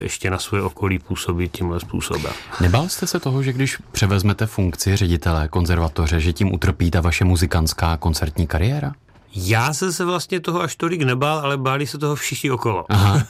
ještě na svoje okolí působit tímhle způsobem. Nebál jste se toho, že když převezmete funkci ředitele konzervatoře, že tím utrpí ta vaše muzikantská koncertní kariéra? Já jsem se vlastně toho až tolik nebál, ale báli se toho všichni okolo. Aha.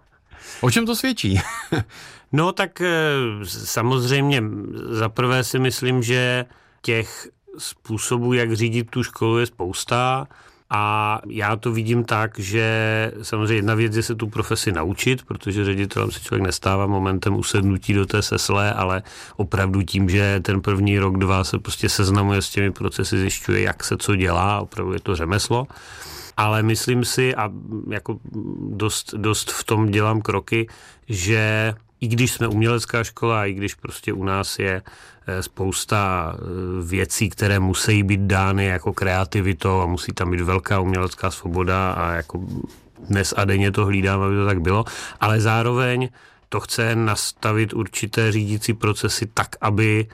O čem to svědčí? No tak samozřejmě zaprvé si myslím, že těch způsobů, jak řídit tu školu, je spousta a já to vidím tak, že samozřejmě jedna věc je se tu profesi naučit, protože ředitelem se člověk nestává momentem usednutí do té sesle, ale opravdu tím, že ten první rok, 2 se prostě seznamuje s těmi procesy, zjišťuje, jak se co dělá, opravdu je to řemeslo. Ale myslím si, a jako dost v tom dělám kroky, že i když jsme umělecká škola, i když prostě u nás je spousta věcí, které musí být dány jako kreativitou a musí tam být velká umělecká svoboda a jako dnes a denně to hlídám, aby to tak bylo, ale zároveň to chce nastavit určité řídící procesy tak, aby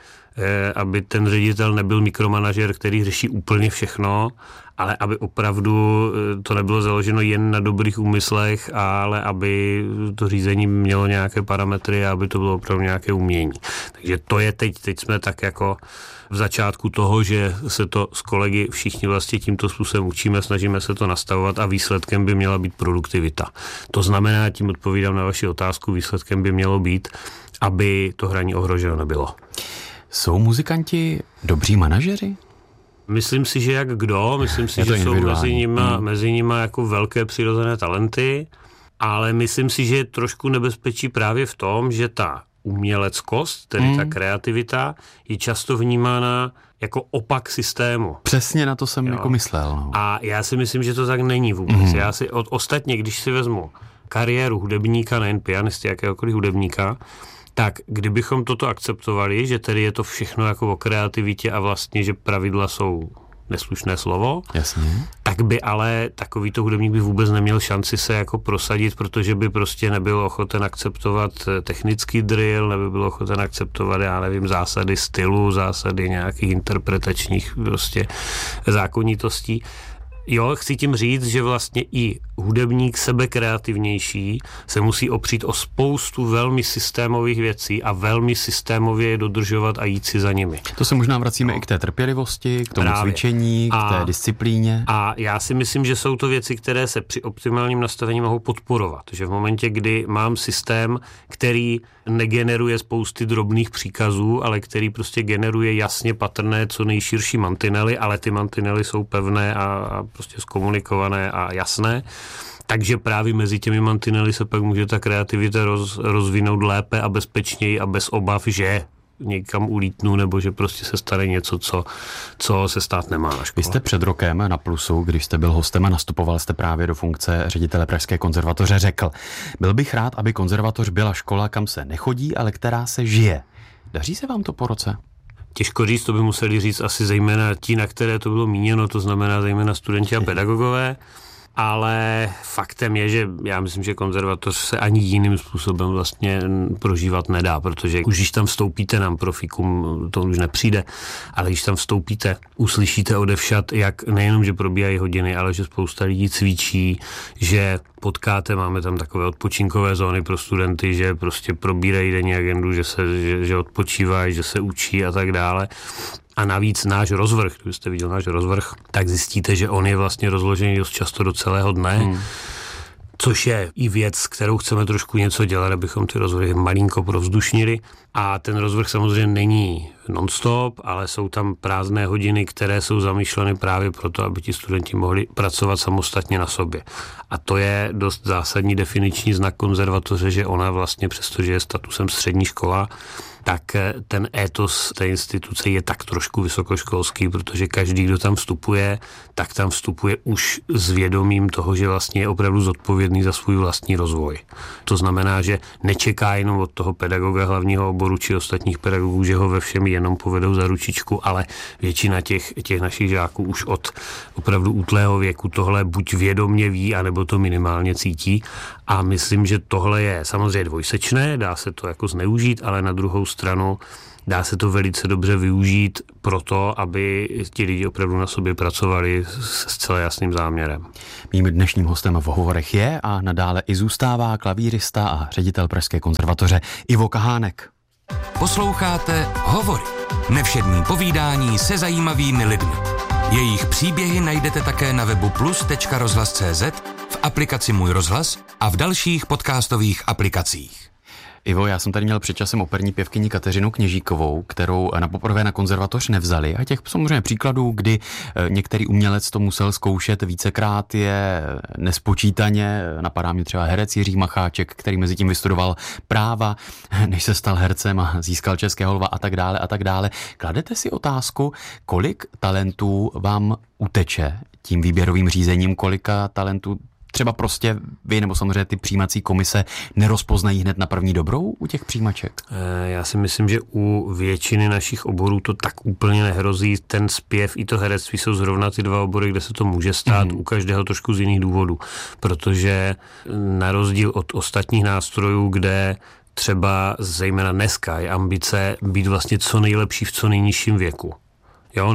ten ředitel nebyl mikromanažer, který řeší úplně všechno, ale aby opravdu to nebylo založeno jen na dobrých úmyslech, ale aby to řízení mělo nějaké parametry a aby to bylo opravdu nějaké umění. Takže to je teď jsme tak jako v začátku toho, že se to s kolegy všichni vlastně tímto způsobem učíme, snažíme se to nastavovat a výsledkem by měla být produktivita. To znamená, tím odpovídám na vaši otázku, výsledkem by mělo být, aby to hraní ohroženo nebylo. Jsou muzikanti dobří manažeři? Myslím si, že jak kdo, myslím si, že jsou mezi nimi jako velké přirozené talenty, ale myslím si, že je trošku nebezpečí právě v tom, že ta uměleckost, tedy ta kreativita, je často vnímána jako opak systému. Přesně na to jsem jako myslel. No. A já si myslím, že to tak není vůbec. Já si ostatně, když si vezmu kariéru hudebníka, nejen pianisty, jakéhokoliv hudebníka, tak kdybychom toto akceptovali, že tedy je to všechno jako o kreativitě a vlastně, že pravidla jsou neslušné slovo, jasně, tak by ale takovýto hudebník by vůbec neměl šanci se jako prosadit, protože by prostě nebyl ochoten akceptovat technický drill, nebyl byl ochoten akceptovat, já nevím, zásady stylu, zásady nějakých interpretačních prostě zákonitostí. Jo, chci tím říct, že vlastně i hudebník sebekreativnější se musí opřít o spoustu velmi systémových věcí a velmi systémově je dodržovat a jít si za nimi. To se možná vracíme i k té trpělivosti, k tomu cvičení, k té disciplíně. A já si myslím, že jsou to věci, které se při optimálním nastavení mohou podporovat. Že v momentě, kdy mám systém, který negeneruje spousty drobných příkazů, ale který prostě generuje jasně patrné co nejširší mantinely, ale ty mantinely jsou pevné a prostě zkomunikované a jasné. Takže právě mezi těmi mantinely se pak může ta kreativita rozvinout lépe a bezpečněji a bez obav, že někam ulítnu, nebo že prostě se stane něco, co se stát nemá na škole. Vy jste před rokem na Plusu, když jste byl hostem a nastupoval jste právě do funkce ředitele Pražské konzervatoře, řekl: byl bych rád, aby konzervatoř byla škola, kam se nechodí, ale která se žije. Daří se vám to po roce? Těžko říct, to by museli říct asi zejména ti, na které to bylo míněno, to znamená zejména studenti a pedagogové, ale faktem je, že já myslím, že konzervatoř se ani jiným způsobem vlastně prožívat nedá, protože už když tam vstoupíte na profikum, to už nepřijde, ale když tam vstoupíte, uslyšíte odevšad, jak nejenom, že probíhají hodiny, ale že spousta lidí cvičí, že potkáte, máme tam takové odpočinkové zóny pro studenty, že prostě probírají denní agendu, že odpočívají, že se učí a tak dále. A navíc náš rozvrh, kdybyste viděl náš rozvrh, tak zjistíte, že on je vlastně rozložený dost často do celého dne, což je i věc, kterou chceme trošku něco dělat, abychom ty rozvrhy malinko provzdušnili. A ten rozvrh samozřejmě není non-stop, ale jsou tam prázdné hodiny, které jsou zamýšleny právě proto, aby ti studenti mohli pracovat samostatně na sobě. A to je dost zásadní definiční znak konzervatoře, že ona vlastně, přestože je statusem střední škola, tak ten étos té instituce je tak trošku vysokoškolský, protože každý, kdo tam vstupuje, tak tam vstupuje už s vědomím toho, že vlastně je opravdu zodpovědný za svůj vlastní rozvoj. To znamená, že nečeká jenom od toho pedagoga hlavního oboru či ostatních pedagogů, že ho ve všem jenom povedou za ručičku, ale většina těch našich žáků už od opravdu útlého věku tohle buď vědomě ví, anebo to minimálně cítí. A myslím, že tohle je samozřejmě dvojsečné, dá se to jako zneužít, ale na druhou stranu dá se to velice dobře využít pro to, aby ti lidi opravdu na sobě pracovali s zcela jasným záměrem. Mým dnešním hostem v hovorech je a nadále i zůstává klavírista a ředitel Pražské konzervatoře Ivo Kahánek. Posloucháte Hovory. Nevšední povídání se zajímavými lidmi. Jejich příběhy najdete také na webu plus.rozhlas.cz, v aplikaci Můj rozhlas a v dalších podcastových aplikacích. Ivo, já jsem tady měl před časem operní pěvkyni Kateřinu Kněžíkovou, kterou na poprvé na konzervatoř nevzali. A těch samozřejmě příkladů, kdy některý umělec to musel zkoušet vícekrát, je nespočítaně. Napadá mě třeba herec Jiří Macháček, který mezi tím vystudoval práva, než se stal hercem a získal Českého lva a tak dále a tak dále. Kladete si otázku, kolik talentů vám uteče tím výběrovým řízením, kolika talentů třeba prostě vy nebo samozřejmě ty přijímací komise nerozpoznají hned na první dobrou u těch přijímaček? Já si myslím, že u většiny našich oborů to tak úplně nehrozí. Ten zpěv i to herectví jsou zrovna ty dva obory, kde se to může stát, u každého trošku z jiných důvodů. Protože na rozdíl od ostatních nástrojů, kde třeba zejména dneska je ambice být vlastně co nejlepší v co nejnižším věku. Jo,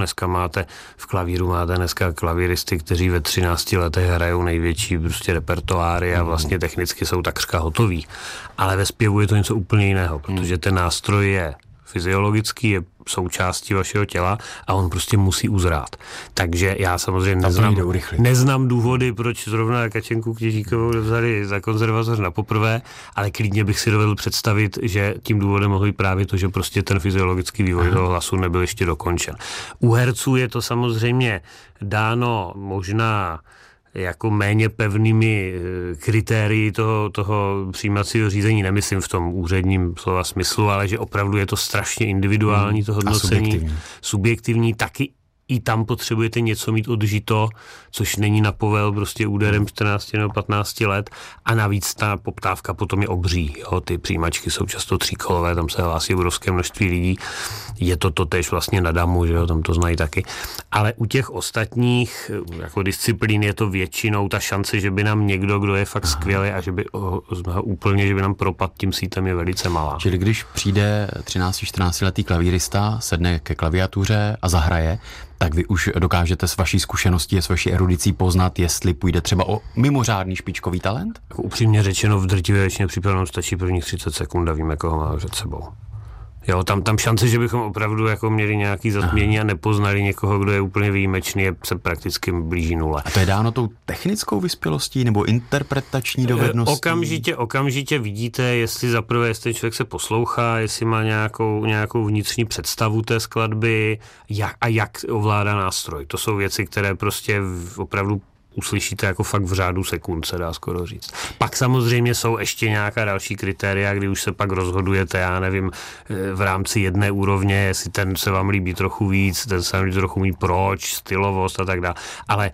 v klavíru máte dneska klavíristy, kteří ve 13 letech hrajou největší prostě repertoáry a vlastně technicky jsou takřka hotoví. Ale ve zpěvu je to něco úplně jiného, protože ten nástroj je fyziologický, je součástí vašeho těla a on prostě musí uzrát. Takže já samozřejmě neznám důvody, proč zrovna Kačenku Kněžíkovou vzali za konzervatoř na poprvé, ale klidně bych si dovedl představit, že tím důvodem mohlo být právě to, že prostě ten fyziologický vývoj toho hlasu nebyl ještě dokončen. U herců je to samozřejmě dáno možná jako méně pevnými kritérii toho přijímacího řízení, nemyslím v tom úředním slova smyslu, ale že opravdu je to strašně individuální, to hodnocení, subjektivní, taky i tam potřebujete něco mít odžito, což není na povel prostě úderem 14 nebo 15 let a navíc ta poptávka potom je obří. Jo? Ty přijímačky jsou často tříkolové, tam se hlásí obrovské množství lidí. Je to totéž vlastně na damu, že jo? Tam to znají taky. Ale u těch ostatních jako disciplín je to většinou ta šance, že by nám někdo, kdo je fakt skvělý a že by že by nám propadl tím sítem, je velice malá. Čili když přijde 13-14 letý klavírista, sedne ke klaviatuře a zahraje, tak vy už dokážete s vaší zkušeností a s vaší erudicí poznat, jestli půjde třeba o mimořádný špičkový talent? Jako upřímně řečeno, v drtivé většině případů stačí prvních 30 sekund a víme, koho má před sebou. Jo, tam šance, že bychom opravdu jako měli nějaký zatmění a nepoznali někoho, kdo je úplně výjimečný, se prakticky blíží nule. A to je dáno tou technickou vyspělostí nebo interpretační dovedností? Okamžitě vidíte, jestli ten člověk se poslouchá, jestli má nějakou vnitřní představu té skladby, jak ovládá nástroj. To jsou věci, které prostě opravdu uslyšíte jako fakt v řádu sekund, se dá skoro říct. Pak samozřejmě jsou ještě nějaká další kritéria, kdy už se pak rozhodujete, já nevím, v rámci jedné úrovně, jestli ten se vám líbí trochu víc, ten se vám líbí trochu víc, proč, stylovost a tak dále. Ale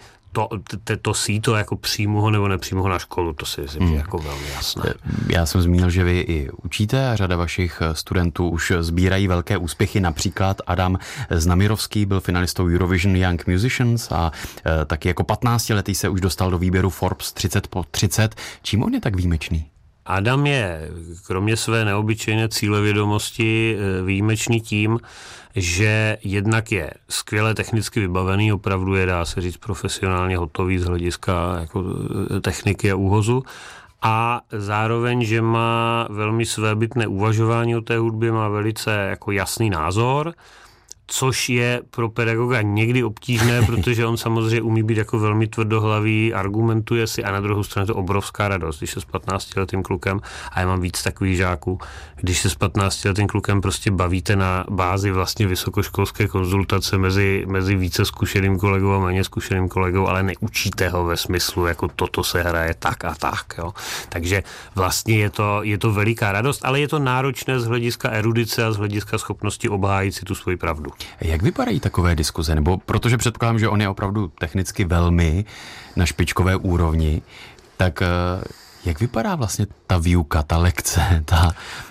to síto jako přímo ho nebo nepřímo ho na školu, to si myslím, že jako velmi jasné. Já jsem zmínil, že vy i učíte a řada vašich studentů už sbírají velké úspěchy. Například Adam Znamirovský byl finalistou Eurovision Young Musicians a taky jako 15letý se už dostal do výběru Forbes 30/30. Čím on je tak výjimečný? Adam je kromě své neobyčejné cílevědomosti výjimečný tím, že jednak je skvěle technicky vybavený, opravdu je, dá se říct, profesionálně hotový z hlediska jako techniky a úhozu, a zároveň, že má velmi svébytné uvažování o té hudbě, má velice jako jasný názor, což je pro pedagoga někdy obtížné, protože on samozřejmě umí být jako velmi tvrdohlavý, argumentuje si, a na druhou stranu to obrovská radost, když se s 15letým klukem, a já mám víc takových žáků, když se s 15letým klukem prostě bavíte na bázi vlastně vysokoškolské konzultace mezi více zkušeným kolegou a méně zkušeným kolegou, ale neučíte ho ve smyslu, jako toto se hraje tak a tak. Jo. Takže vlastně je to veliká radost, ale je to náročné z hlediska erudice a z hlediska schopnosti obhájit si tu svoji pravdu. Jak vypadají takové diskuze? Nebo protože předpokládám, že on je opravdu technicky velmi na špičkové úrovni, tak jak vypadá vlastně ta výuka, ta lekce,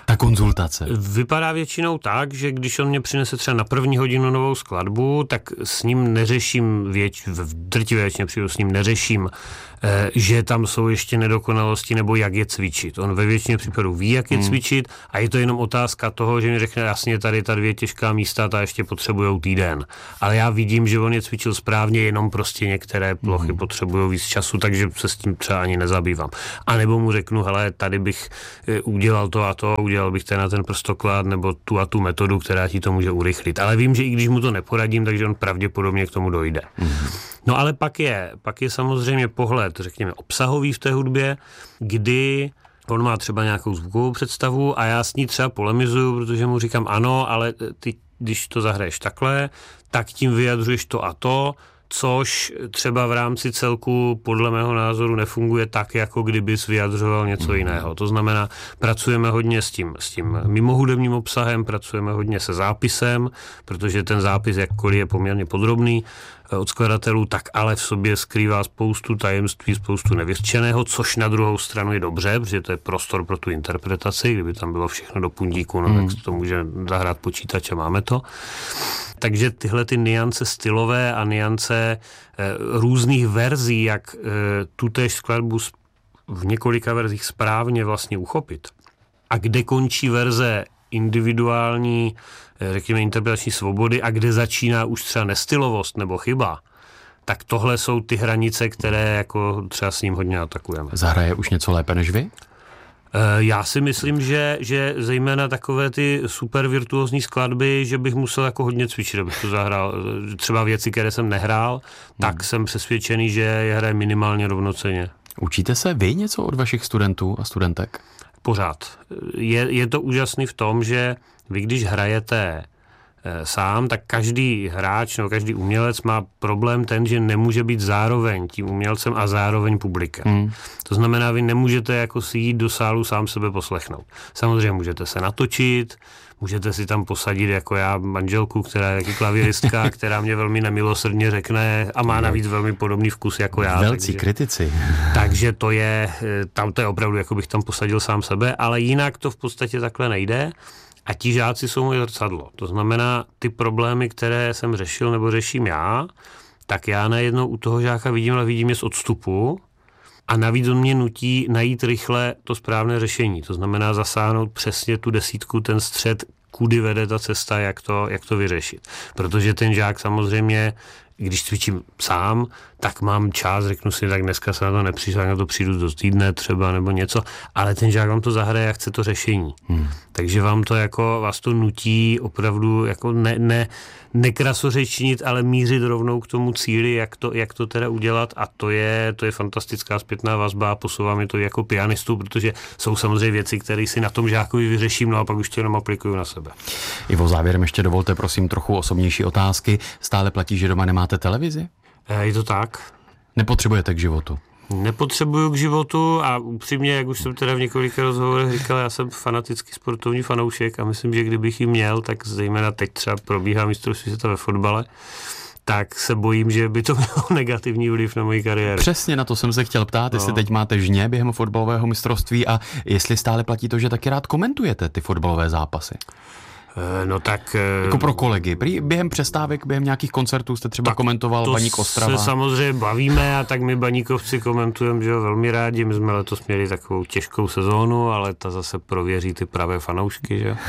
Ta konzultace? Vypadá většinou tak, že když on mě přinese třeba na 1. hodinu novou skladbu, tak s ním neřeším, v drtivé většině případů s ním neřeším, že tam jsou ještě nedokonalosti nebo jak je cvičit. On ve většině případů ví, jak je cvičit a je to jenom otázka toho, že mi řekne jasně tady ta 2 těžká místa, ta ještě potřebujou týden. Ale já vidím, že on je cvičil správně, jenom prostě některé plochy potřebují víc času, takže se s tím třeba ani nezabývám. A nebo mu řeknu, hele, tady bych udělal to a to, udělal bych ten prstoklad nebo tu a tu metodu, která ti to může urychlit. Ale vím, že i když mu to neporadím, takže on pravděpodobně k tomu dojde. No ale pak je samozřejmě pohled, řekněme, obsahový v té hudbě, kdy on má třeba nějakou zvukovou představu a já s ní třeba polemizuju, protože mu říkám ano, ale ty, když to zahraješ takhle, tak tím vyjadřuješ to a to, což třeba v rámci celku podle mého názoru nefunguje tak, jako kdybys vyjadřoval něco jiného. To znamená, pracujeme hodně s tím mimohudebním obsahem, pracujeme hodně se zápisem, protože ten zápis, jakkoliv je poměrně podrobný od skladatelů, tak ale v sobě skrývá spoustu tajemství, spoustu nevyřčeného, což na druhou stranu je dobře, protože to je prostor pro tu interpretaci, kdyby tam bylo všechno do pundíku, no tak to může zahrát počítač a máme to. Takže tyhle ty nuance stylové a nuance různých verzí, jak tutéž skladbu v několika verzích správně vlastně uchopit. A kde končí verze individuální, řekněme, interpretační svobody a kde začíná už třeba nestylovost nebo chyba, tak tohle jsou ty hranice, které jako třeba s ním hodně atakujeme. Zahraje už něco lépe než vy? Já si myslím, že zejména takové ty super virtuózní skladby, že bych musel jako hodně cvičit, abych to zahrál. Třeba věci, které jsem nehrál, tak jsem přesvědčený, že je hraje minimálně rovnocenně. Učíte se vy něco od vašich studentů a studentek? Pořád. Je to úžasný v tom, že vy, když hrajete sám, tak každý hráč nebo každý umělec má problém ten, že nemůže být zároveň tím umělcem a zároveň publikem. To znamená, vy nemůžete jako si jít do sálu sám sebe poslechnout. Samozřejmě můžete se natočit, můžete si tam posadit jako já manželku, která je taky klavíristka, která mě velmi nemilosrdně řekne a má navíc velmi podobný vkus jako já. Velcí kritici. Takže to je opravdu, jako bych tam posadil sám sebe, ale jinak to v podstatě takhle nejde. A ti žáci jsou moje zrcadlo. To znamená, ty problémy, které jsem řešil nebo řeším já, tak já najednou u toho žáka vidím, ale vidím je z odstupu a navíc on mě nutí najít rychle to správné řešení. To znamená zasáhnout přesně tu 10, ten střed, kudy vede ta cesta, jak to vyřešit. Protože ten žák samozřejmě, když cvičím sám, tak mám čas, řeknu si, tak dneska se na to nepřišel, na to přijdu do týdne třeba nebo něco, ale ten žák vám to zahraje a chce to řešení. Takže vás to nutí opravdu jako nekrasořečnit, ale mířit rovnou k tomu cíli, jak to teda udělat a to je fantastická zpětná vazba a posouvá mi to jako pianistu, protože jsou samozřejmě věci, které si na tom žákovi vyřeším, no a pak už to jenom aplikuju na sebe. Ivo, závěrem ještě dovolte prosím trochu osobnější otázky. Stále platí, že doma nemáte televizi? Je to tak. Nepotřebujete k životu? Nepotřebuju k životu a upřímně, jak už jsem teda v několika rozhovorech říkal, já jsem fanatický sportovní fanoušek a myslím, že kdybych ji měl, tak zejména teď třeba probíhá mistrovství světa ve fotbale, tak se bojím, že by to mělo negativní vliv na moji kariéru. Přesně na to jsem se chtěl ptát, jestli teď máte žně během fotbalového mistrovství a jestli stále platí to, že taky rád komentujete ty fotbalové zápasy. No tak... Jako pro kolegy. Během přestávek, během nějakých koncertů jste třeba komentoval Baník Ostrava. To se samozřejmě bavíme a tak my baníkovci komentujeme, že jo, velmi rádi. My jsme letos měli takovou těžkou sezónu, ale ta zase prověří ty pravé fanoušky, že jo.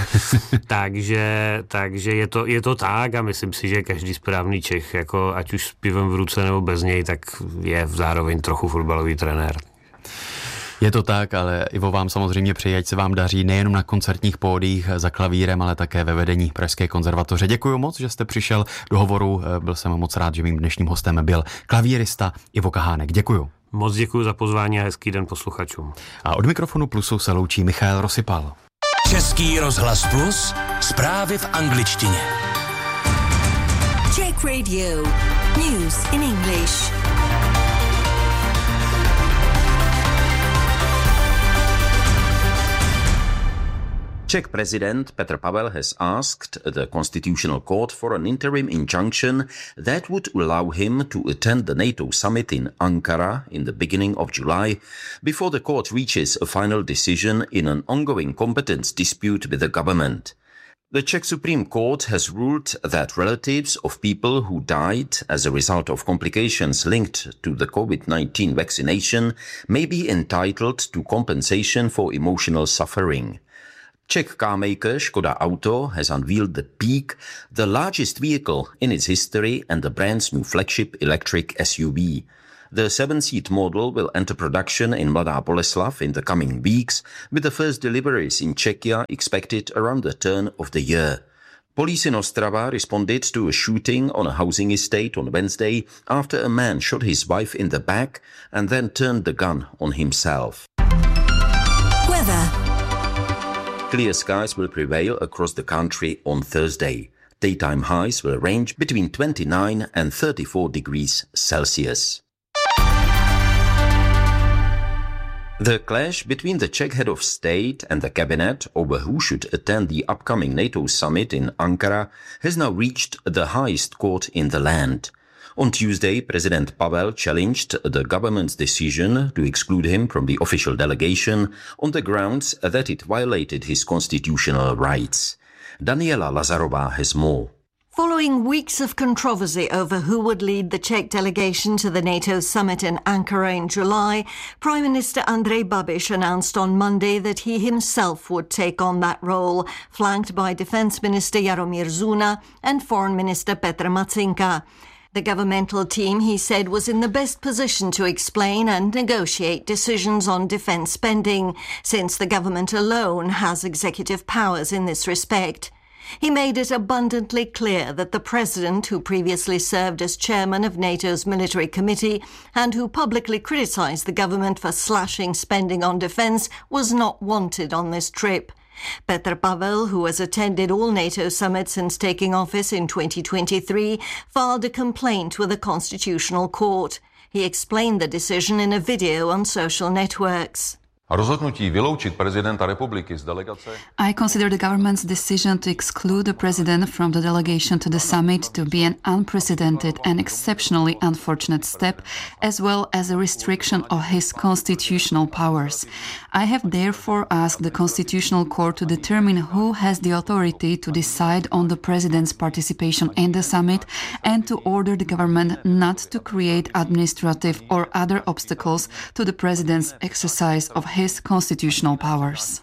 takže je to tak a myslím si, že každý správný Čech, jako ať už s pivem v ruce nebo bez něj, tak je zároveň trochu fotbalový trenér. Je to tak, ale Ivo vám samozřejmě přeji, ať se vám daří nejenom na koncertních pódiích za klavírem, ale také ve vedení Pražské konzervatoře. Děkuji moc, že jste přišel do hovoru. Byl jsem moc rád, že mým dnešním hostem byl klavírista Ivo Kahánek. Děkuji. Moc děkuji za pozvání a hezký den posluchačům. A od mikrofonu Plusu se loučí Michal Rosypal. Český rozhlas Plus, zprávy v angličtině. Czech Radio, news in English. Czech President Petr Pavel has asked the Constitutional Court for an interim injunction that would allow him to attend the NATO summit in Ankara in the beginning of July before the court reaches a final decision in an ongoing competence dispute with the government. The Czech Supreme Court has ruled that relatives of people who died as a result of complications linked to the COVID-19 vaccination may be entitled to compensation for emotional suffering. Czech carmaker Škoda Auto has unveiled the Peak, the largest vehicle in its history and the brand's new flagship electric SUV. The 7-seat model will enter production in Mladá Boleslav in the coming weeks, with the first deliveries in Czechia expected around the turn of the year. Police in Ostrava responded to a shooting on a housing estate on Wednesday after a man shot his wife in the back and then turned the gun on himself. Weather. Clear skies will prevail across the country on Thursday. Daytime highs will range between 29 and 34 degrees Celsius. The clash between the Czech head of state and the cabinet over who should attend the upcoming NATO summit in Ankara has now reached the highest court in the land. On Tuesday, President Pavel challenged the government's decision to exclude him from the official delegation on the grounds that it violated his constitutional rights. Daniela Lazarová has more. Following weeks of controversy over who would lead the Czech delegation to the NATO summit in Ankara in July, Prime Minister Andrej Babiš announced on Monday that he himself would take on that role, flanked by Defence Minister Jaromír Zuna and Foreign Minister Petr Matzinka. The governmental team, he said, was in the best position to explain and negotiate decisions on defence spending, since the government alone has executive powers in this respect. He made it abundantly clear that the president, who previously served as chairman of NATO's military committee and who publicly criticised the government for slashing spending on defence, was not wanted on this trip. Petr Pavel, who has attended all NATO summits since taking office in 2023, filed a complaint with the Constitutional Court. He explained the decision in a video on social networks. I consider the government's decision to exclude the president from the delegation to the summit to be an unprecedented and exceptionally unfortunate step, as well as a restriction of his constitutional powers. I have therefore asked the Constitutional Court to determine who has the authority to decide on the president's participation in the summit and to order the government not to create administrative or other obstacles to the president's exercise of his constitutional powers.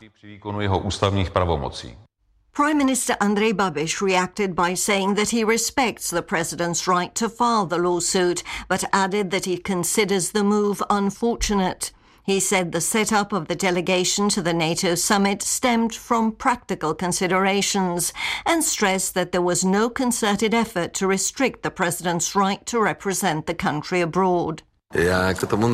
Prime Minister Andrej Babiš reacted by saying that he respects the president's right to file the lawsuit, but added that he considers the move unfortunate. He said the setup of the delegation to the NATO summit stemmed from practical considerations and stressed that there was no concerted effort to restrict the president's right to represent the country abroad. I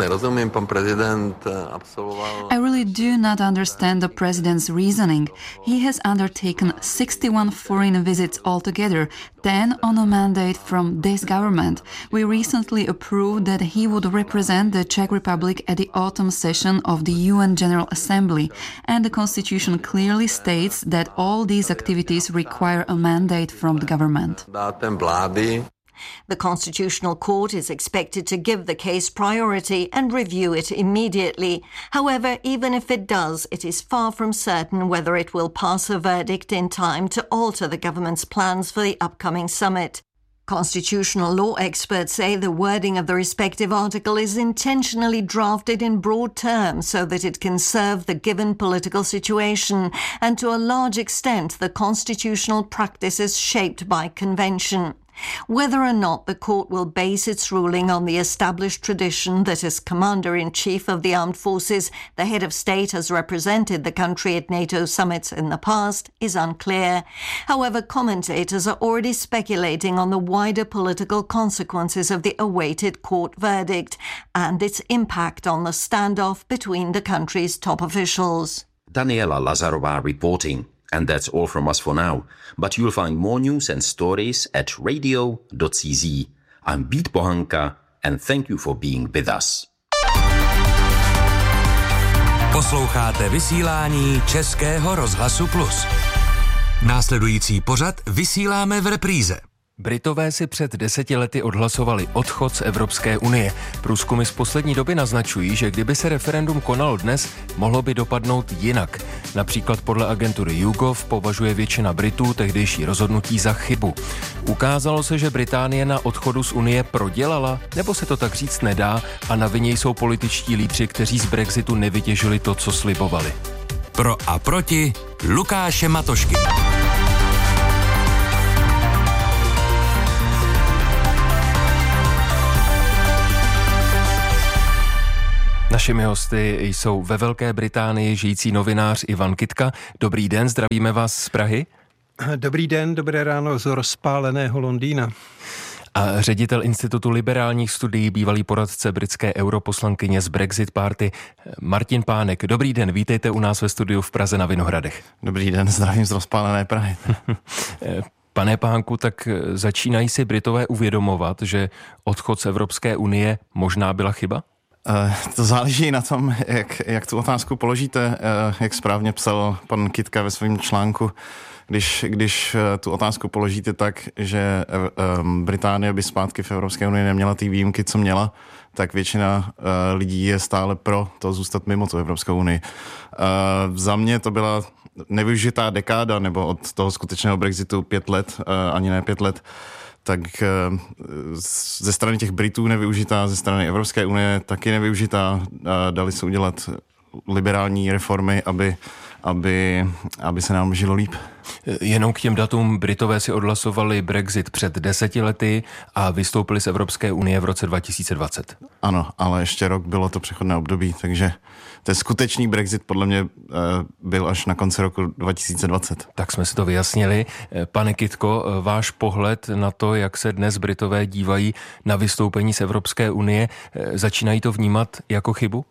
really do not understand the president's reasoning. He has undertaken 61 foreign visits altogether, 10 on a mandate from this government. We recently approved that he would represent the Czech Republic at the autumn session of the UN General Assembly, and the Constitution clearly states that all these activities require a mandate from the government. The Constitutional Court is expected to give the case priority and review it immediately. However, even if it does, it is far from certain whether it will pass a verdict in time to alter the government's plans for the upcoming summit. Constitutional law experts say the wording of the respective article is intentionally drafted in broad terms so that it can serve the given political situation, and to a large extent the constitutional practice is shaped by convention. Whether or not the court will base its ruling on the established tradition that as Commander-in-Chief of the Armed Forces, the head of state has represented the country at NATO summits in the past is unclear. However, commentators are already speculating on the wider political consequences of the awaited court verdict and its impact on the standoff between the country's top officials. Daniela Lazarová reporting. And that's all from us for now. But you'll find more news and stories at radio.cz. I'm Vít Pohanka, and thank you for being with us. Posloucháte vysílání Českého rozhlasu Plus. Následující pořad vysíláme v repríze. Britové si před 10 lety odhlasovali odchod z Evropské unie. Průzkumy z poslední doby naznačují, že kdyby se referendum konalo dnes, mohlo by dopadnout jinak. Například podle agentury YouGov považuje většina Britů tehdejší rozhodnutí za chybu. Ukázalo se, že Británie na odchodu z unie prodělala, nebo se to tak říct nedá a na vině jsou političtí lídři, kteří z Brexitu nevytěžili to, co slibovali. Pro a proti Lukáše Matošky. Našimi hosty jsou ve Velké Británii žijící novinář Ivan Kitka. Dobrý den, zdravíme vás z Prahy. Dobrý den, dobré ráno z rozpáleného Londýna. A ředitel Institutu liberálních studií, bývalý poradce britské europoslankyně z Brexit Party Martin Pánek. Dobrý den, vítejte u nás ve studiu v Praze na Vinohradech. Dobrý den, zdravím z rozpálené Prahy. Pane Pánku, tak začínají si Britové uvědomovat, že odchod z Evropské unie možná byla chyba? To záleží na tom, jak tu otázku položíte, jak správně psal pan Kitka ve svém článku. Když tu otázku položíte tak, že Británie by zpátky v Evropské unii neměla ty výjimky, co měla, tak většina lidí je stále pro to zůstat mimo tu Evropskou unii. Za mě to byla nevyužitá dekáda, nebo od toho skutečného Brexitu 5 let, ani ne 5 let, tak ze strany těch Britů nevyužitá, ze strany Evropské unie taky nevyužitá. Dali se udělat liberální reformy, aby se nám žilo líp. Jenom k těm datům, Britové si odhlasovali Brexit před 10 lety a vystoupili z Evropské unie v roce 2020. Ano, ale ještě rok bylo to přechodné období, takže ten skutečný Brexit podle mě byl až na konci roku 2020. Tak jsme si to vyjasnili. Pane Kitko, váš pohled na to, jak se dnes Britové dívají na vystoupení z Evropské unie, začínají to vnímat jako chybu?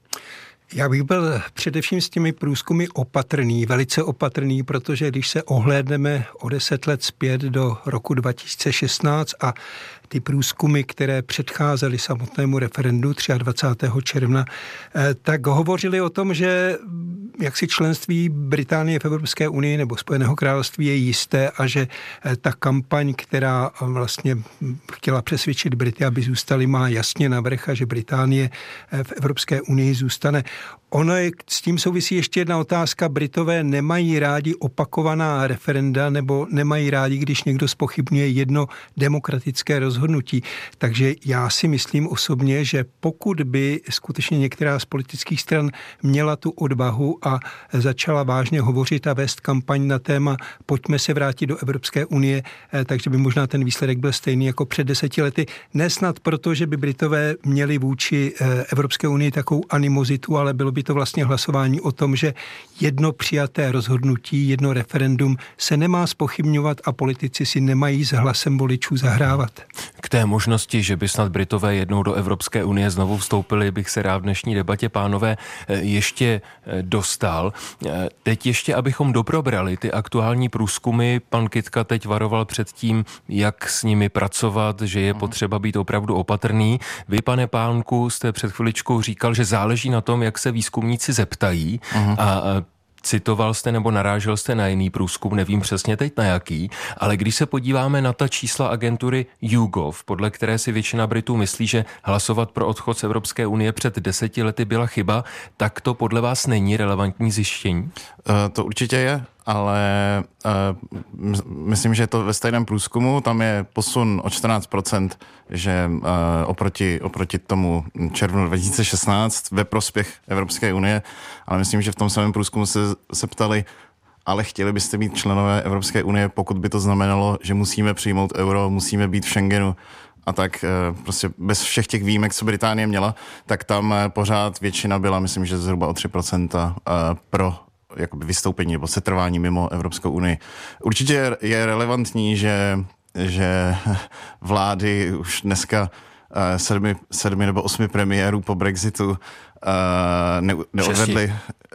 Já bych byl především s těmi průzkumy opatrný, velice opatrný, protože když se ohlédneme o 10 let zpět do roku 2016 a ty průzkumy, které předcházely samotnému referendu 23. června, tak hovořili o tom, že jaksi členství Británie v Evropské unii nebo Spojeného království je jisté a že ta kampaň, která vlastně chtěla přesvědčit Brity, aby zůstali, má jasně navrch a že Británie v Evropské unii zůstane. Ono je, s tím souvisí ještě jedna otázka. Britové nemají rádi opakovaná referenda nebo nemají rádi, když někdo zpochybňuje jedno demokratické rozhodnutí. Takže já si myslím osobně, že pokud by skutečně některá z politických stran měla tu odvahu a začala vážně hovořit a vést kampaň na téma pojďme se vrátit do Evropské unie, takže by možná ten výsledek byl stejný jako před 10 lety. Nesnad proto, že by Britové měli vůči Evropské unii takovou animozitu, ale bylo by to vlastně hlasování o tom, že jedno přijaté rozhodnutí, jedno referendum se nemá zpochybňovat a politici si nemají s hlasem voličů zahrávat. K té možnosti, že by snad Britové jednou do Evropské unie znovu vstoupili, bych se rád v dnešní debatě, pánové, ještě dostal. Teď ještě, abychom doprobrali ty aktuální průzkumy, pan Kitka teď varoval před tím, jak s nimi pracovat, že je potřeba být opravdu opatrný. Vy, pane Pánku, jste před chviličkou říkal, že záleží na tom, jak se výzkumníci zeptají a citoval jste nebo narážel jste na jiný průzkum, nevím přesně teď na jaký, ale když se podíváme na ta čísla agentury YouGov, podle které si většina Britů myslí, že hlasovat pro odchod z Evropské unie před 10 lety byla chyba, tak to podle vás není relevantní zjištění? To určitě je, ale myslím, že je to ve stejném průzkumu, tam je posun o 14%, že oproti tomu červnu 2016 ve prospěch Evropské unie, ale myslím, že v tom samém průzkumu se ptali, ale chtěli byste být členové Evropské unie, pokud by to znamenalo, že musíme přijmout euro, musíme být v Schengenu a tak prostě bez všech těch výjimek, co Británie měla, tak tam pořád většina byla, myslím, že zhruba o 3% pro jakoby vystoupení nebo setrvání mimo Evropskou unii. Určitě je relevantní, že vlády už dneska 7 nebo 8 premiérů po Brexitu neodvedli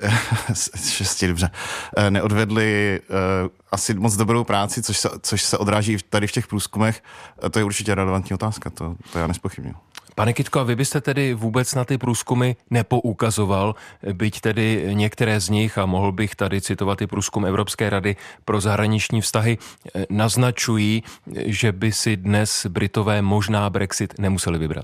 6, dobře, neodvedli asi moc dobrou práci, což se odráží tady v těch průzkumech. To je určitě relevantní otázka, to já nezpochybnuju. Pane Kytko, a vy byste tedy vůbec na ty průzkumy nepoukazoval, byť tedy některé z nich, a mohl bych tady citovat i průzkum Evropské rady pro zahraniční vztahy, naznačují, že by si dnes Britové možná Brexit nemuseli vybrat?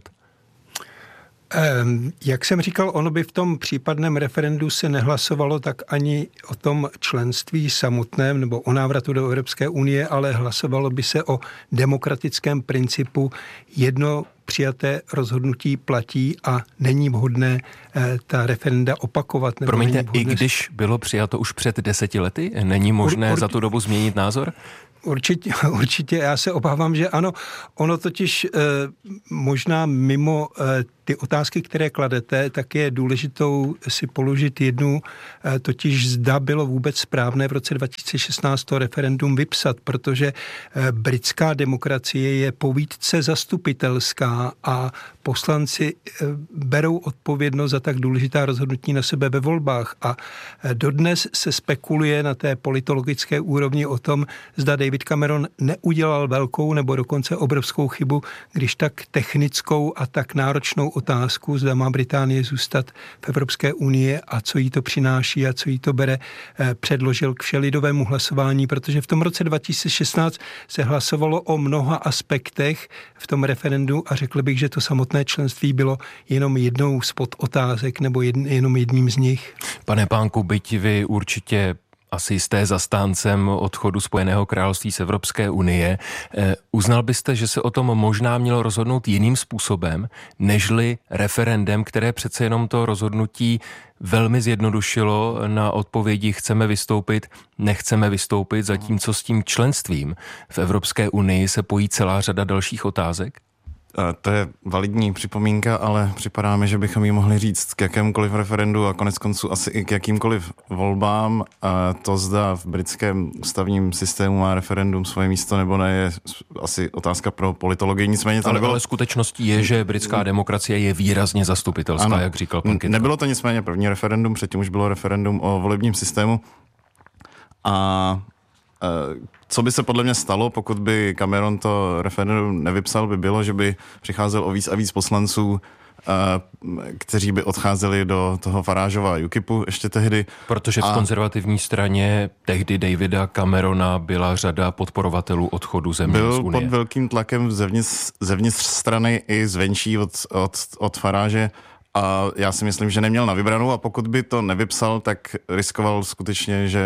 Jak jsem říkal, ono by v tom případném referendu se nehlasovalo tak ani o tom členství samotném nebo o návratu do Evropské unie, ale hlasovalo by se o demokratickém principu jedno přijaté rozhodnutí platí a není vhodné ta referenda opakovat. Promiňte, i když bylo přijato už před 10 lety, není možné za tu dobu změnit názor? Určitě, já se obávám, že ano. Ono totiž možná mimo ty otázky, které kladete, tak je důležitou si položit jednu, totiž zda bylo vůbec správné v roce 2016 to referendum vypsat, protože britská demokracie je povídce zastupitelská a poslanci berou odpovědnost za tak důležitá rozhodnutí na sebe ve volbách a dodnes se spekuluje na té politologické úrovni o tom, zda David Cameron neudělal velkou nebo dokonce obrovskou chybu, když tak technickou a tak náročnou otázku, zda má Británie zůstat v Evropské unii a co jí to přináší a co jí to bere, předložil k všelidovému hlasování, protože v tom roce 2016 se hlasovalo o mnoha aspektech v tom referendu a řekl bych, že to samotné členství bylo jenom jednou z podotázek nebo jenom jedním z nich. Pane Pánku, byť vy určitě asi jste zastáncem odchodu Spojeného království z Evropské unie. Uznal byste, že se o tom možná mělo rozhodnout jiným způsobem, nežli referendem, které přece jenom to rozhodnutí velmi zjednodušilo na odpovědi chceme vystoupit, nechceme vystoupit, zatímco s tím členstvím v Evropské unii se pojí celá řada dalších otázek? To je validní připomínka, ale připadá mi, že bychom ji mohli říct k jakémukoliv referendu a konec konců asi i k jakýmkoliv volbám. A to zda v britském ústavním systému má referendum svoje místo nebo ne, je asi otázka pro politologii. Nicméně to ale skutečností je, že britská demokracie je výrazně zastupitelská, ano, jak říkal pan Kytko. Nebylo to nicméně první referendum, předtím už bylo referendum o volebním systému. A co by se podle mě stalo, pokud by Cameron to referendum nevypsal, by bylo, že by přicházel o víc a víc poslanců, kteří by odcházeli do toho Farageova UKIPu ještě tehdy. Protože v konzervativní straně tehdy Davida Camerona byla řada podporovatelů odchodu země z unie. Byl pod velkým tlakem zevnitř strany i zvenčí od Farage. A já si myslím, že neměl na vybranou a pokud by to nevypsal, tak riskoval skutečně, že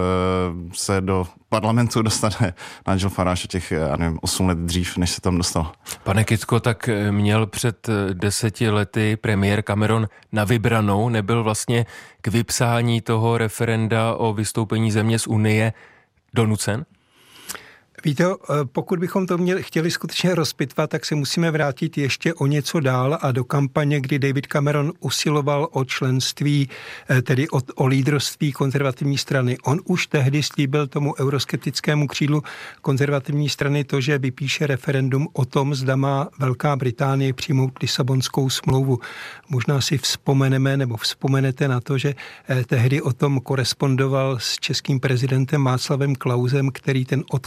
se do parlamentu dostane Nigel Farage těch, 8 let dřív, než se tam dostal. Pane Kytko, tak měl před 10 lety premiér Cameron na vybranou, nebyl vlastně k vypsání toho referenda o vystoupení země z Unie donucen? Víte, pokud bychom to chtěli skutečně rozpitvat, tak se musíme vrátit ještě o něco dál a do kampaně, kdy David Cameron usiloval o členství, tedy o lídrovství konzervativní strany. On už tehdy slíbil tomu euroskeptickému křídlu konzervativní strany to, že vypíše referendum o tom, zda má Velká Británie přijmout Lisabonskou smlouvu. Možná si vzpomenete na to, že tehdy o tom korespondoval s českým prezidentem Václavem Klausem, který